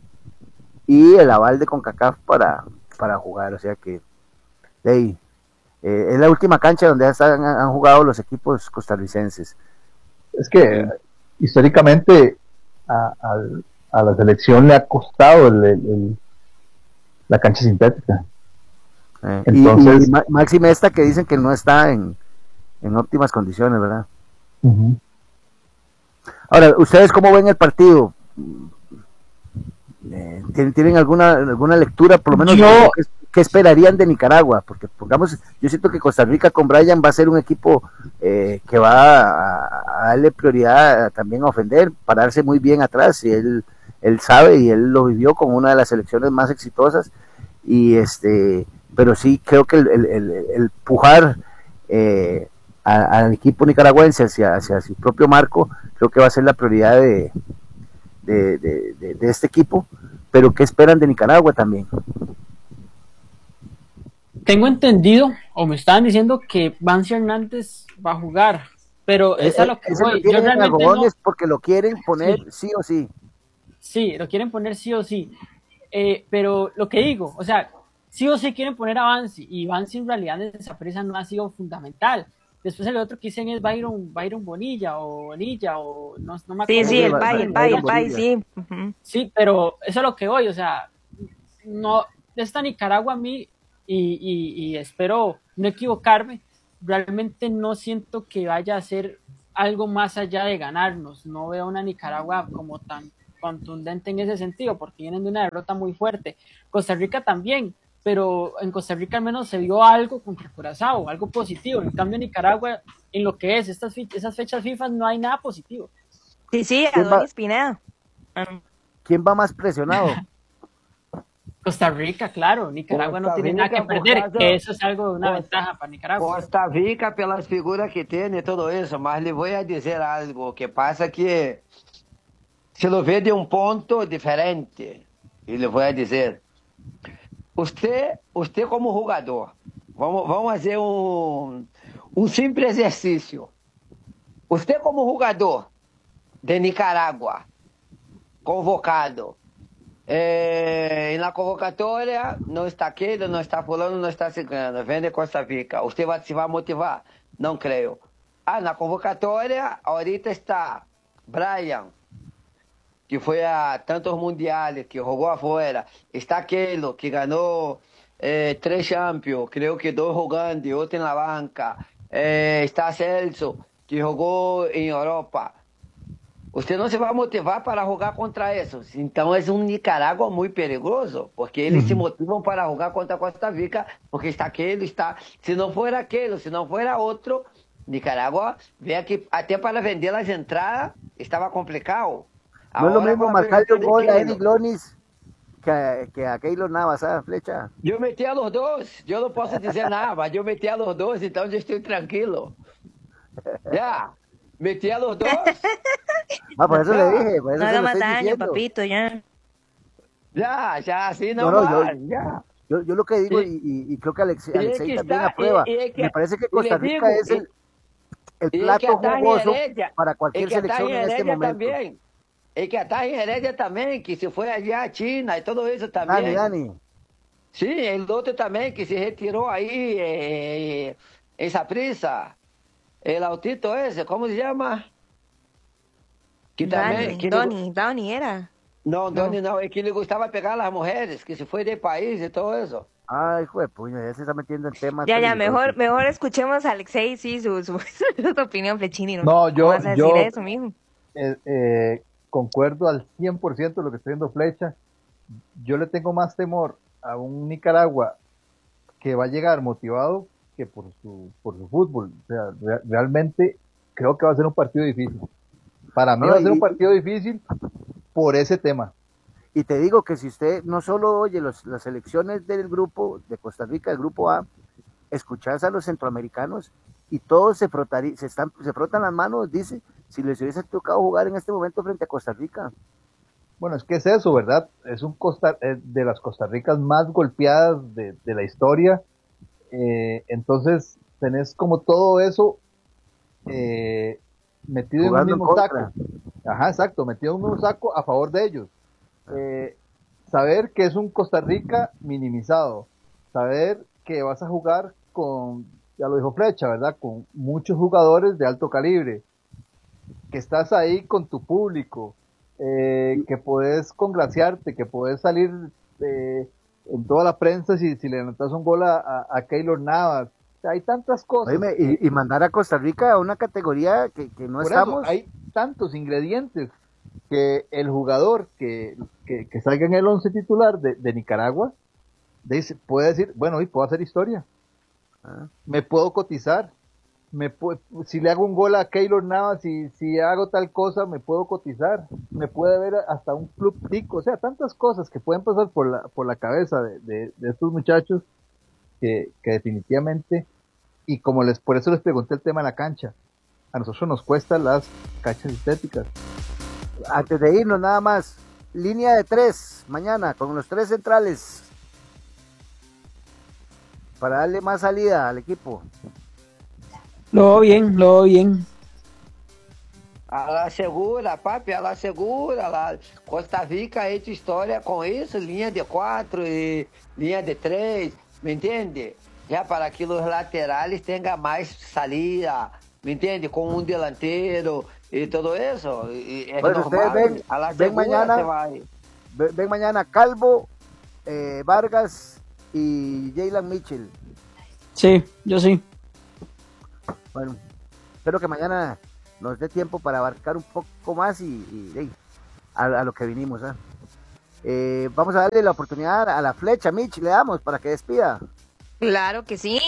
y el aval de CONCACAF para, para jugar, o sea que hey, eh, es la última cancha donde han, han jugado los equipos costarricenses. Es que eh, históricamente a, a, a la selección le ha costado el, el, el, la cancha sintética. Eh, Entonces, y, y máxime esta que dicen que no está en en óptimas condiciones, ¿verdad? Uh-huh. Ahora, ¿ustedes cómo ven el partido? Eh, ¿tienen, ¿Tienen alguna alguna lectura, por lo menos, yo... ¿qué, qué esperarían de Nicaragua? Porque, pongamos, yo siento que Costa Rica con Brian va a ser un equipo eh, que va a, a darle prioridad a, también a ofender, pararse muy bien atrás, y él, él sabe y él lo vivió con una de las selecciones más exitosas, y este, pero sí creo que el, el, el, el pujar eh, al equipo nicaragüense hacia, hacia su propio marco, creo que va a ser la prioridad de, de, de, de, de este equipo. Pero ¿qué esperan de Nicaragua también? Tengo entendido, o me estaban diciendo que Vancio Hernández va a jugar, pero es, es a lo que voy. Yo realmente no, porque lo quieren poner sí. sí o sí. Sí, lo quieren poner sí o sí. Eh, pero lo que digo, o sea, sí o sí quieren poner a Vancio, y Vancio en realidad en esa presa no ha sido fundamental. Después el otro que dicen es Byron, Byron Bonilla o Bonilla o no, no me acuerdo. Sí, sí, el Bay, el Bay, el Bay, sí. Uh-huh. Sí, pero eso es lo que voy, o sea, no, esta Nicaragua a mí, y, y, y espero no equivocarme, realmente no siento que vaya a ser algo más allá de ganarnos. No veo una Nicaragua como tan, contundente en ese sentido, porque vienen de una derrota muy fuerte. Costa Rica también, pero en Costa Rica al menos se vio algo contra Curazao, algo positivo. En cambio, Nicaragua, en lo que es estas esas fechas FIFA, no hay nada positivo. Sí, sí, Adonis Pineda. Um. ¿Quién va más presionado? Costa Rica, claro. Nicaragua Costa no tiene Rica, nada que perder. Caso, eso es algo, una Costa, ventaja para Nicaragua. Costa Rica, pelas figuras que tiene, todo eso. Mas le voy a decir algo que pasa que se lo ve de un punto diferente. Y le voy a decir, usted, usted como jugador, vamos, vamos a hacer un, un simple ejercicio. Usted como jugador de Nicaragua, convocado, Eh, en la convocatoria no está aquele, no está fulano, no está cigano, vem de Costa Rica. Usted va, se va a motivar? Não creio. Ah, na convocatória, ahorita está Brian, que foi a tantos mundiales, que jogou afuera. Está aquele que ganhou eh, três Champions, creio que dois jogando e outro na banca. Eh, está Celso, que jogou em Europa. Você não se vai motivar para jogar contra esses. Então é um Nicarágua muito perigoso, porque eles uhum. se motivam para jogar contra Costa Rica, porque está aquele, está... Se não for aquele, se não for outro, Nicarágua vem aqui até para vender as entradas, estava complicado. Não é o mesmo marcar um gol a Eric Lonis que a, que a Keylor Navas, ¿sabes, Flecha? Eu meti a los dois, eu não posso dizer nada, mas eu meti a los dois, então eu estou tranquilo. Já. Metí a los dos. Ah, por eso le dije. Por eso no haga más daño, papito, ya. Ya, ya, así no, no, no yo, ya. Yo, yo lo que digo, sí. y, y creo que Alex, Alexei también aprueba, y, y que, me parece que Costa Rica digo, es el, el plato jugoso para cualquier selección en este momento. También. Y que está en Heredia también, que se fue allá a China y todo eso también. Dani, Dani. Sí, el otro también que se retiró ahí, eh, esa prisa. El autito ese, ¿cómo se llama? Que también, Donnie, Donnie, Donnie era. No, Donnie no, es que le gustaba pegar a las mujeres, que se fue del país y todo eso. Ay, hijo de puño, ya se está metiendo en temas. Ya, ya, mejor, mejor escuchemos a Alexei, sí, su, su, su opinión, Flechini. No, no yo, vas a decir yo eso, mijo? Eh, eh, concuerdo al cien por ciento lo que está viendo Flecha. Yo le tengo más temor a un Nicaragua que va a llegar motivado que por su, por su fútbol. O sea, re, realmente creo que va a ser un partido difícil. Para mí no, va a ser y, un partido difícil por ese tema. Y te digo que si usted no solo oye los, las elecciones del grupo de Costa Rica, el grupo A, escuchás a los centroamericanos y todos se, frotarí, se, están, se frotan las manos, dice, si les hubiese tocado jugar en este momento frente a Costa Rica. Bueno, es que es eso, ¿verdad? Es un Costa, de las Costa Ricas más golpeadas de, de la historia. Eh, entonces tenés como todo eso eh, metido Jugando en un mismo saco. Ajá, exacto, metido en un mismo saco a favor de ellos. Eh, saber que es un Costa Rica minimizado, saber que vas a jugar con, ya lo dijo Flecha, ¿verdad? Con muchos jugadores de alto calibre, que estás ahí con tu público, eh, que podés congraciarte, que podés salir eh, en toda la prensa si, si le anotas un gol a, a, a Keylor Navas. O sea, hay tantas cosas. Oíme, y, y mandar a Costa Rica a una categoría que, que no Por estamos. Eso, hay tantos ingredientes que el jugador que, que, que salga en el once titular de, de Nicaragua dice, puede decir, bueno, y puedo hacer historia. Ah. Me puedo cotizar. Me puedo, si le hago un gol a Keylor Navas, si, si hago tal cosa, me puedo cotizar. Me puede ver hasta un club tico. O sea, tantas cosas que pueden pasar por la, por la cabeza de, de, de estos muchachos que, que definitivamente, y como les, por eso les pregunté el tema de la cancha, a nosotros nos cuestan las canchas estéticas. Antes de irnos nada más, línea de tres, mañana, con los tres centrales, para darle más salida al equipo. Lo veo bien, lo veo bien. A la segura, papi, a la segura, la Costa Rica ha hecho historia con eso, línea de cuatro y línea de tres, ¿me entiende? Ya para que los laterales tengan más salida, ¿me entiende? Con un delantero y todo eso. Y es bueno, normal, ustedes ven, a la ven mañana, se va ven, ven mañana Calvo, eh, Vargas y Jaylan Mitchell. Sí, yo sí. Bueno, espero que mañana nos dé tiempo para abarcar un poco más y, y, y a, a lo que vinimos. ¿eh? Eh, vamos a darle la oportunidad a la flecha, Mitch, le damos para que despida. Claro que sí.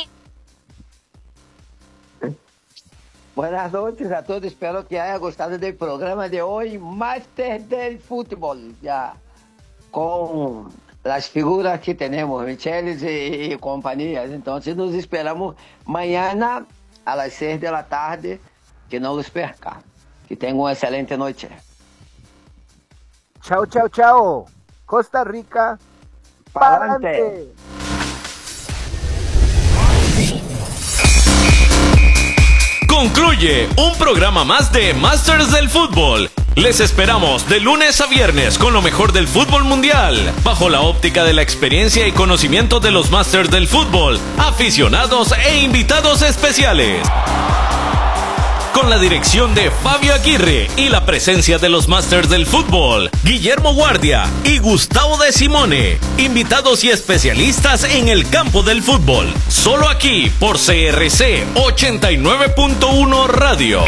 Buenas noches a todos, espero que haya gustado del programa de hoy, Master del Fútbol, ya con las figuras que tenemos, Michelis y, y compañías. Entonces nos esperamos mañana a las seis de la tarde, que no los perca. Que tengan una excelente noche. Chao, chao, chao. Costa Rica, para adelante. Concluye un programa más de Masters del Fútbol. Les esperamos de lunes a viernes con lo mejor del fútbol mundial, bajo la óptica de la experiencia y conocimiento de los Masters del Fútbol, aficionados e invitados especiales. Con la dirección de Fabio Aguirre y la presencia de los Masters del Fútbol, Guillermo Guardia y Gustavo de Simone, invitados y especialistas en el campo del fútbol, solo aquí por C R C ochenta y nueve punto uno Radio.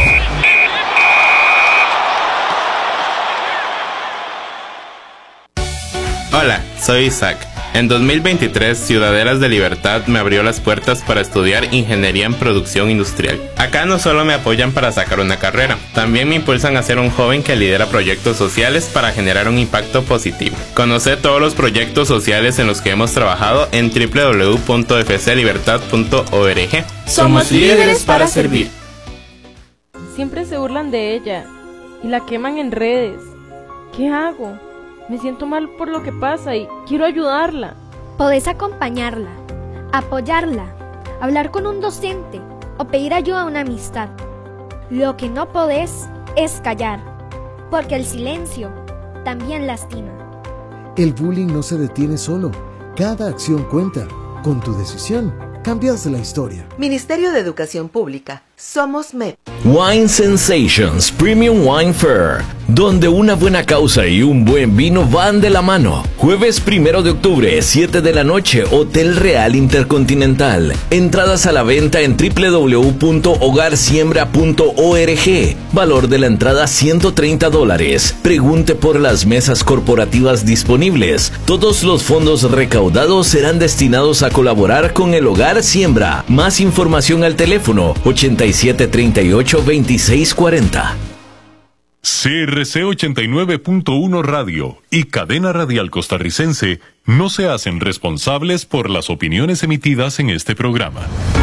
Hola, soy Isaac. En dos mil veintitrés, Ciudadelas de Libertad me abrió las puertas para estudiar Ingeniería en Producción Industrial. Acá no solo me apoyan para sacar una carrera, también me impulsan a ser un joven que lidera proyectos sociales para generar un impacto positivo. Conoce todos los proyectos sociales en los que hemos trabajado en doble u doble u doble u punto f c libertad punto org. Somos líderes para servir. Siempre se burlan de ella y la queman en redes. ¿Qué hago? Me siento mal por lo que pasa y quiero ayudarla. Podés acompañarla, apoyarla, hablar con un docente o pedir ayuda a una amistad. Lo que no podés es callar, porque el silencio también lastima. El bullying no se detiene solo. Cada acción cuenta. Con tu decisión, cambias la historia. Ministerio de Educación Pública. Somos M E P. Wine Sensations Premium Wine Fair, donde una buena causa y un buen vino van de la mano. Jueves primero de octubre, siete de la noche, Hotel Real Intercontinental. Entradas a la venta en doble u doble u doble u punto hogar siembra punto org. Valor de la entrada ciento treinta dólares. Pregunte por las mesas corporativas disponibles. Todos los fondos recaudados serán destinados a colaborar con el Hogar Siembra. Más información al teléfono ochenta y siete treinta y ocho veintiséis cuarenta. C R C ochenta y nueve punto uno Radio y Cadena Radial Costarricense no se hacen responsables por las opiniones emitidas en este programa.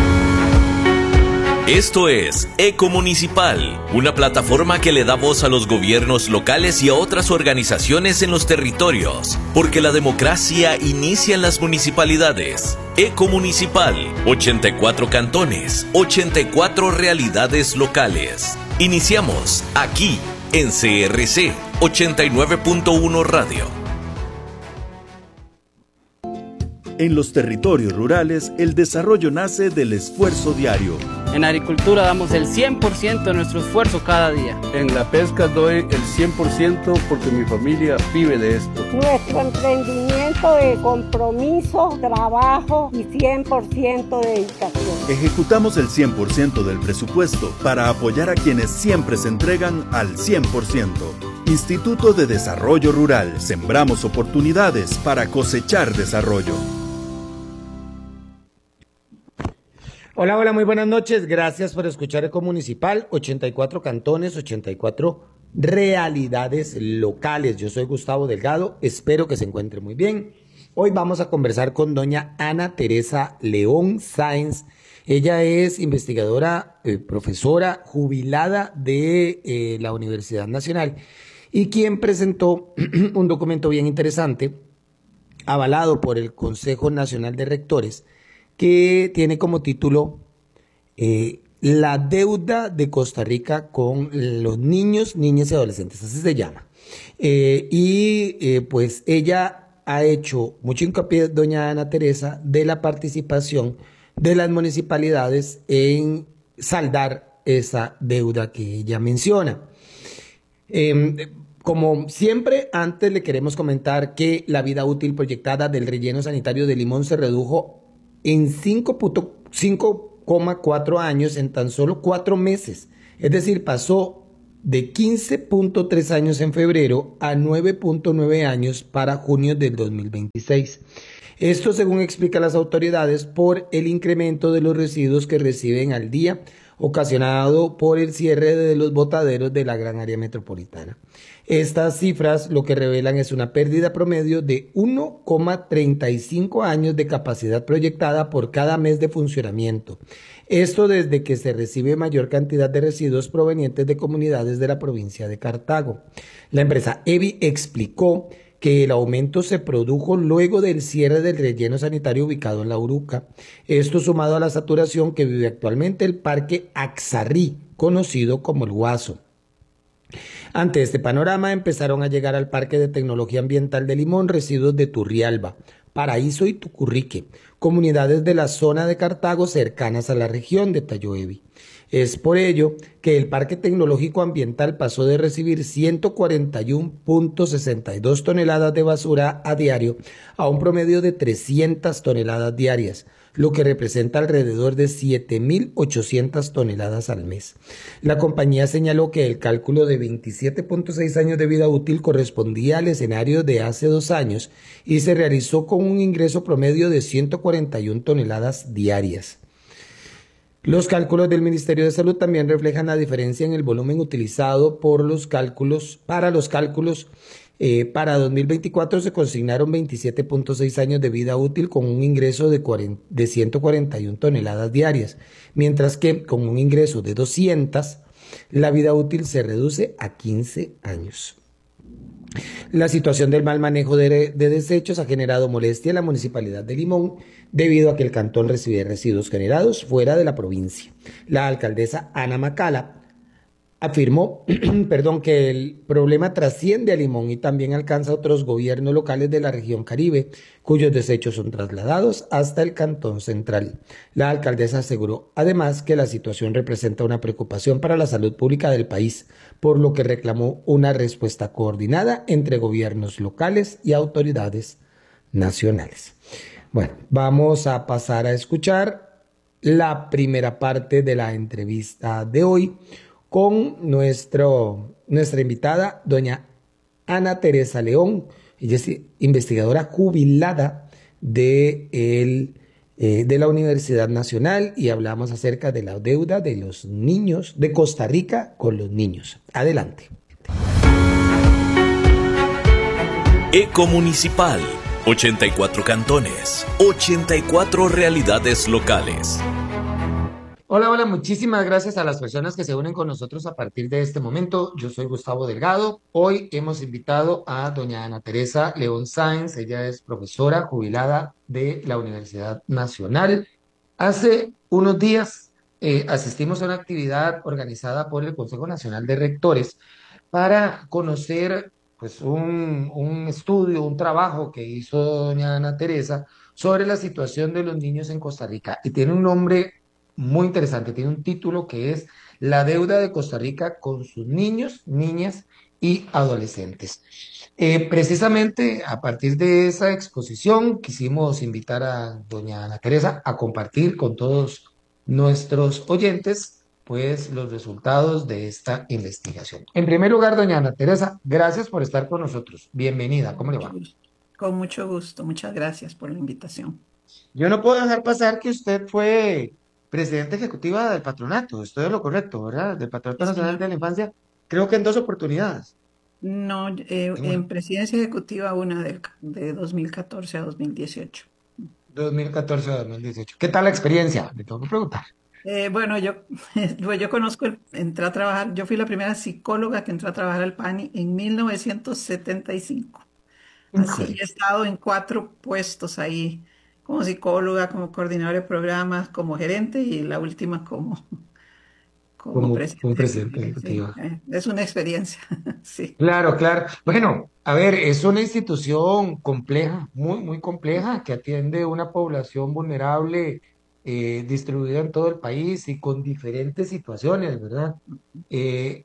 Esto es Ecomunicipal, una plataforma que le da voz a los gobiernos locales y a otras organizaciones en los territorios, porque la democracia inicia en las municipalidades. Ecomunicipal, ochenta y cuatro cantones, ochenta y cuatro realidades locales. Iniciamos aquí en C R C ochenta y nueve punto uno Radio. En los territorios rurales, el desarrollo nace del esfuerzo diario. En agricultura damos el cien por ciento de nuestro esfuerzo cada día. En la pesca doy el cien por ciento porque mi familia vive de esto. Nuestro emprendimiento de compromiso, trabajo y cien por ciento de dedicación. Ejecutamos el cien por ciento del presupuesto para apoyar a quienes siempre se entregan al cien por ciento. Instituto de Desarrollo Rural. Sembramos oportunidades para cosechar desarrollo. Hola, hola, muy buenas noches. Gracias por escuchar Ecomunicipal, ochenta y cuatro cantones, ochenta y cuatro realidades locales. Yo soy Gustavo Delgado, espero que se encuentre muy bien. Hoy vamos a conversar con doña Ana Teresa León Sáenz. Ella es investigadora, eh, profesora jubilada de eh, la Universidad Nacional y quien presentó un documento bien interesante, avalado por el Consejo Nacional de Rectores, que tiene como título eh, La deuda de Costa Rica con los niños, niñas y adolescentes, así se llama. Eh, y eh, pues ella ha hecho mucho hincapié, doña Ana Teresa, de la participación de las municipalidades en saldar esa deuda que ella menciona. Eh, Como siempre, antes le queremos comentar que la vida útil proyectada del relleno sanitario de Limón se redujo en cinco coma cuatro años en tan solo cuatro meses. Es decir, pasó de quince punto tres años en febrero a nueve punto nueve años para junio del dos mil veintiséis. Esto, según explican las autoridades, por el incremento de los residuos que reciben al día, ocasionado por el cierre de los botaderos de la gran área metropolitana. Estas cifras lo que revelan es una pérdida promedio de uno coma treinta y cinco años de capacidad proyectada por cada mes de funcionamiento. Esto desde que se recibe mayor cantidad de residuos provenientes de comunidades de la provincia de Cartago. La empresa EVI explicó que el aumento se produjo luego del cierre del relleno sanitario ubicado en La Uruca. Esto sumado a la saturación que vive actualmente el parque Axarrí, conocido como el Guaso. Ante este panorama empezaron a llegar al Parque de Tecnología Ambiental de Limón residuos de Turrialba, Paraíso y Tucurrique, comunidades de la zona de Cartago cercanas a la región, detalló EVI. Es por ello que el Parque Tecnológico Ambiental pasó de recibir ciento cuarenta y uno punto sesenta y dos toneladas de basura a diario a un promedio de trescientas toneladas diarias, lo que representa alrededor de siete mil ochocientas toneladas al mes. La compañía señaló que el cálculo de veintisiete punto seis años de vida útil correspondía al escenario de hace dos años y se realizó con un ingreso promedio de ciento cuarenta y una toneladas diarias. Los cálculos del Ministerio de Salud también reflejan la diferencia en el volumen utilizado por los cálculos. Para los cálculos, eh, para dos mil veinticuatro se consignaron veintisiete punto seis años de vida útil con un ingreso de, cuarenta, de ciento cuarenta y una toneladas diarias, mientras que con un ingreso de doscientas, la vida útil se reduce a quince años. La situación del mal manejo de, de desechos ha generado molestia en la Municipalidad de Limón debido a que el cantón recibe residuos generados fuera de la provincia. La alcaldesa Ana Macala afirmó perdón, que el problema trasciende a Limón y también alcanza a otros gobiernos locales de la región Caribe, cuyos desechos son trasladados hasta el cantón central. La alcaldesa aseguró además que la situación representa una preocupación para la salud pública del país, por lo que reclamó una respuesta coordinada entre gobiernos locales y autoridades nacionales. Bueno, vamos a pasar a escuchar la primera parte de la entrevista de hoy con nuestro, nuestra invitada, doña Ana Teresa León. Ella es investigadora jubilada de, el, eh, de la Universidad Nacional y hablamos acerca de la deuda de los niños de Costa Rica con los niños. Adelante. Ecomunicipal, ochenta y cuatro cantones, ochenta y cuatro realidades locales. Hola, hola, muchísimas gracias a las personas que se unen con nosotros a partir de este momento. Yo soy Gustavo Delgado. Hoy hemos invitado a doña Ana Teresa León Sáenz. Ella es profesora jubilada de la Universidad Nacional. Hace unos días eh, asistimos a una actividad organizada por el Consejo Nacional de Rectores para conocer pues, un, un estudio, un trabajo que hizo doña Ana Teresa sobre la situación de los niños en Costa Rica. Y tiene un nombre muy interesante, tiene un título que es La deuda de Costa Rica con sus niños, niñas y adolescentes. Eh, precisamente a partir de esa exposición quisimos invitar a doña Ana Teresa a compartir con todos nuestros oyentes pues los resultados de esta investigación. En primer lugar, doña Ana Teresa, gracias por estar con nosotros. Bienvenida, ¿cómo le va? Con mucho gusto, muchas gracias por la invitación. Yo no puedo dejar pasar que usted fue presidenta ejecutiva del patronato, estoy en lo correcto, ¿verdad? Del Patronato Nacional de la Infancia, creo que en dos oportunidades. No, eh, en presidencia ejecutiva una de, de dos mil catorce a dos mil dieciocho. dos mil catorce a dos mil dieciocho. ¿Qué tal la experiencia? Le tengo que preguntar. Eh, bueno, yo, yo conozco, el, entré a trabajar, yo fui la primera psicóloga que entró a trabajar al P A N I en mil novecientos setenta y cinco. Así he estado en cuatro puestos ahí, como psicóloga, como coordinadora de programas, como gerente y la última como, como, como presidente. Como presidente ejecutiva. Sí, eh, es una experiencia, sí. Claro, claro. Bueno, a ver, es una institución compleja, muy, muy compleja, que atiende una población vulnerable eh, distribuida en todo el país y con diferentes situaciones, ¿verdad? Eh,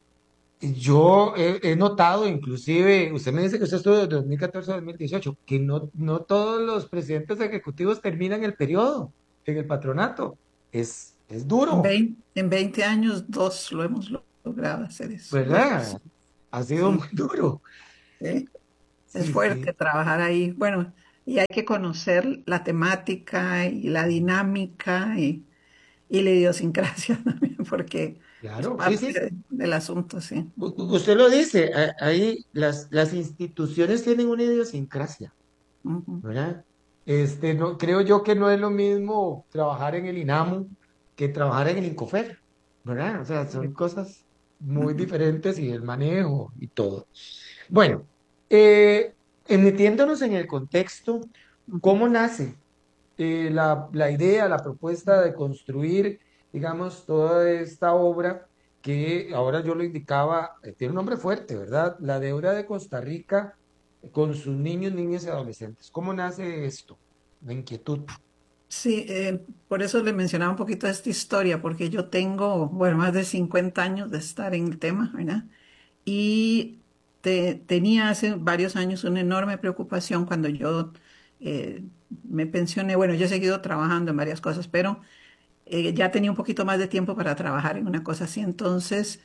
Yo he, he notado, inclusive, usted me dice que usted estuvo de dos mil catorce a dos mil dieciocho, que no, no todos los presidentes ejecutivos terminan el periodo en el patronato. Es, es duro. En veinte, en veinte años, dos lo hemos logrado hacer eso. ¿Verdad? Ha sido Sí. muy duro. Sí. Es Sí, fuerte sí. trabajar ahí. Bueno, y hay que conocer la temática y la dinámica y, y la idiosincrasia también, porque es Claro, sí, parte sí. de- del asunto, sí. U- u- Usted lo dice, a- ahí las, las instituciones tienen una idiosincrasia, Ujú. ¿verdad? Este, no, creo yo que no es lo mismo trabajar en el INAMU que trabajar en el INCOFER, ¿verdad? O sea, son cosas muy diferentes y el manejo y todo. Bueno, eh, metiéndonos en el contexto, ¿cómo nace eh, la, la idea, la propuesta de construir, digamos, toda esta obra que ahora yo lo indicaba, eh, tiene un nombre fuerte, ¿verdad? La deuda de Costa Rica con sus niños, niñas y adolescentes. ¿Cómo nace esto? La inquietud. Sí, eh, por eso le mencionaba un poquito esta historia, porque yo tengo, bueno, más de cincuenta años de estar en el tema, ¿verdad? Y te- tenía hace varios años una enorme preocupación cuando yo eh, me pensioné. Bueno, yo he seguido trabajando en varias cosas, pero eh, ya tenía un poquito más de tiempo para trabajar en una cosa así. Entonces,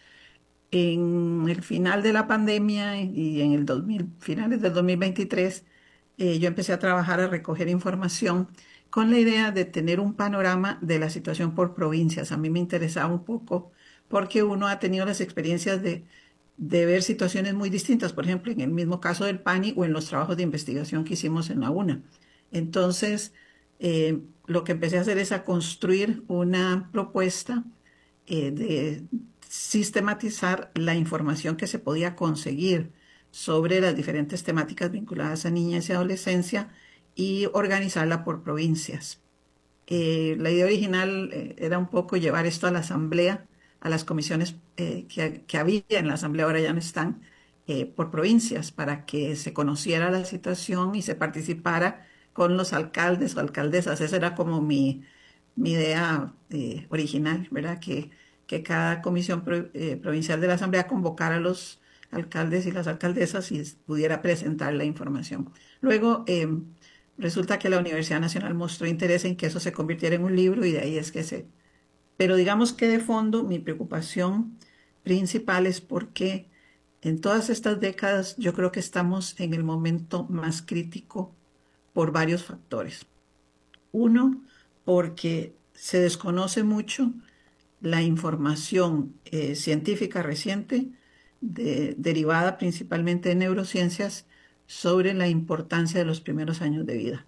en el final de la pandemia y en el dos mil, finales del dos mil veintitrés, eh, yo empecé a trabajar a recoger información con la idea de tener un panorama de la situación por provincias. A mí me interesaba un poco porque uno ha tenido las experiencias de, de ver situaciones muy distintas, por ejemplo, en el mismo caso del PANI o en los trabajos de investigación que hicimos en la UNA. Entonces, eh, lo que empecé a hacer es a construir una propuesta eh, de sistematizar la información que se podía conseguir sobre las diferentes temáticas vinculadas a niñez y adolescencia y organizarla por provincias. Eh, la idea original eh, era un poco llevar esto a la asamblea, a las comisiones eh, que, que había en la asamblea, ahora ya no están, eh, por provincias, para que se conociera la situación y se participara con los alcaldes o alcaldesas. Esa era como mi, mi idea eh, original, ¿verdad? Que, que cada comisión pro- eh, provincial de la asamblea convocara a los alcaldes y las alcaldesas y pudiera presentar la información. Luego, eh, resulta que la Universidad Nacional mostró interés en que eso se convirtiera en un libro y de ahí es que se... Pero digamos que de fondo mi preocupación principal es porque en todas estas décadas yo creo que estamos en el momento más crítico por varios factores. Uno, porque se desconoce mucho la información eh, científica reciente, de- derivada principalmente de neurociencias, sobre la importancia de los primeros años de vida.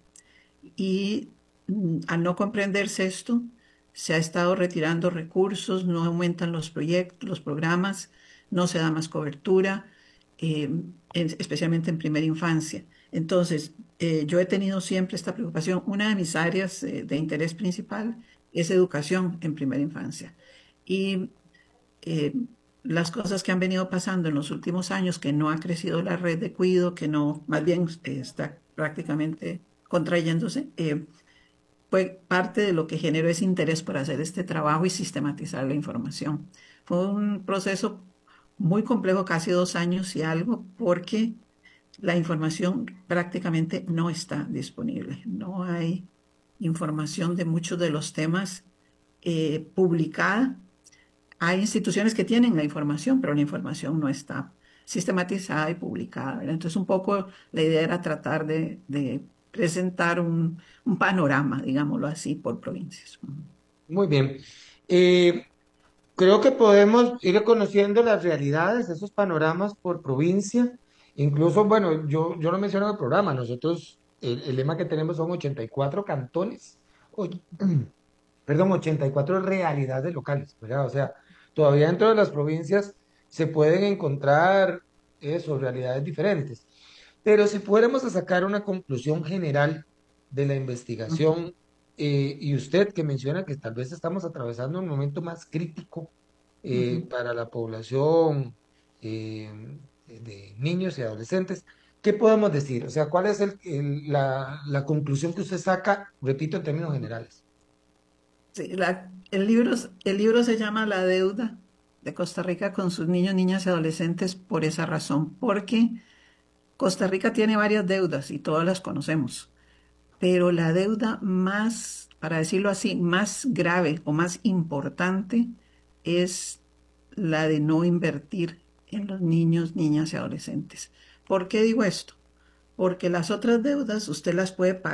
Y mm, al no comprenderse esto, se ha estado retirando recursos, no aumentan los proyectos, los programas, no se da más cobertura, eh, en- especialmente en primera infancia. Entonces, eh, yo he tenido siempre esta preocupación. Una de mis áreas eh, de interés principal es educación en primera infancia. Y eh, las cosas que han venido pasando en los últimos años, que no ha crecido la red de cuidado, que no, más bien eh, está prácticamente contrayéndose, eh, fue parte de lo que generó ese interés por hacer este trabajo y sistematizar la información. Fue un proceso muy complejo, casi dos años y algo, porque la información prácticamente no está disponible. No hay información de muchos de los temas eh, publicada. Hay instituciones que tienen la información, pero la información no está sistematizada y publicada, ¿verdad? Entonces, un poco la idea era tratar de, de presentar un, un panorama, digámoslo así, por provincias. Muy bien. Eh, Creo que podemos ir conociendo las realidades, esos panoramas por provincia. Incluso, bueno, yo, yo lo menciono en el programa, nosotros, el, el lema que tenemos son ochenta y cuatro cantones, o- perdón, ochenta y cuatro realidades locales, ¿verdad? O sea, todavía dentro de las provincias se pueden encontrar eso, realidades diferentes. Pero si fuéramos a sacar una conclusión general de la investigación, eh, y usted que menciona que tal vez estamos atravesando un momento más crítico eh, Ujú. para la población eh, de niños y adolescentes, ¿qué podemos decir? O sea, ¿cuál es el- el- la, la conclusión que usted saca, repito, en términos generales? Sí, la- el libro, el libro se llama La deuda de Costa Rica con sus niños, niñas y adolescentes por esa razón, porque Costa Rica tiene varias deudas y todas las conocemos, pero la deuda más, para decirlo así, más grave o más importante es la de no invertir en los niños, niñas y adolescentes. ¿Por qué digo esto? Porque las otras deudas usted las puede pagar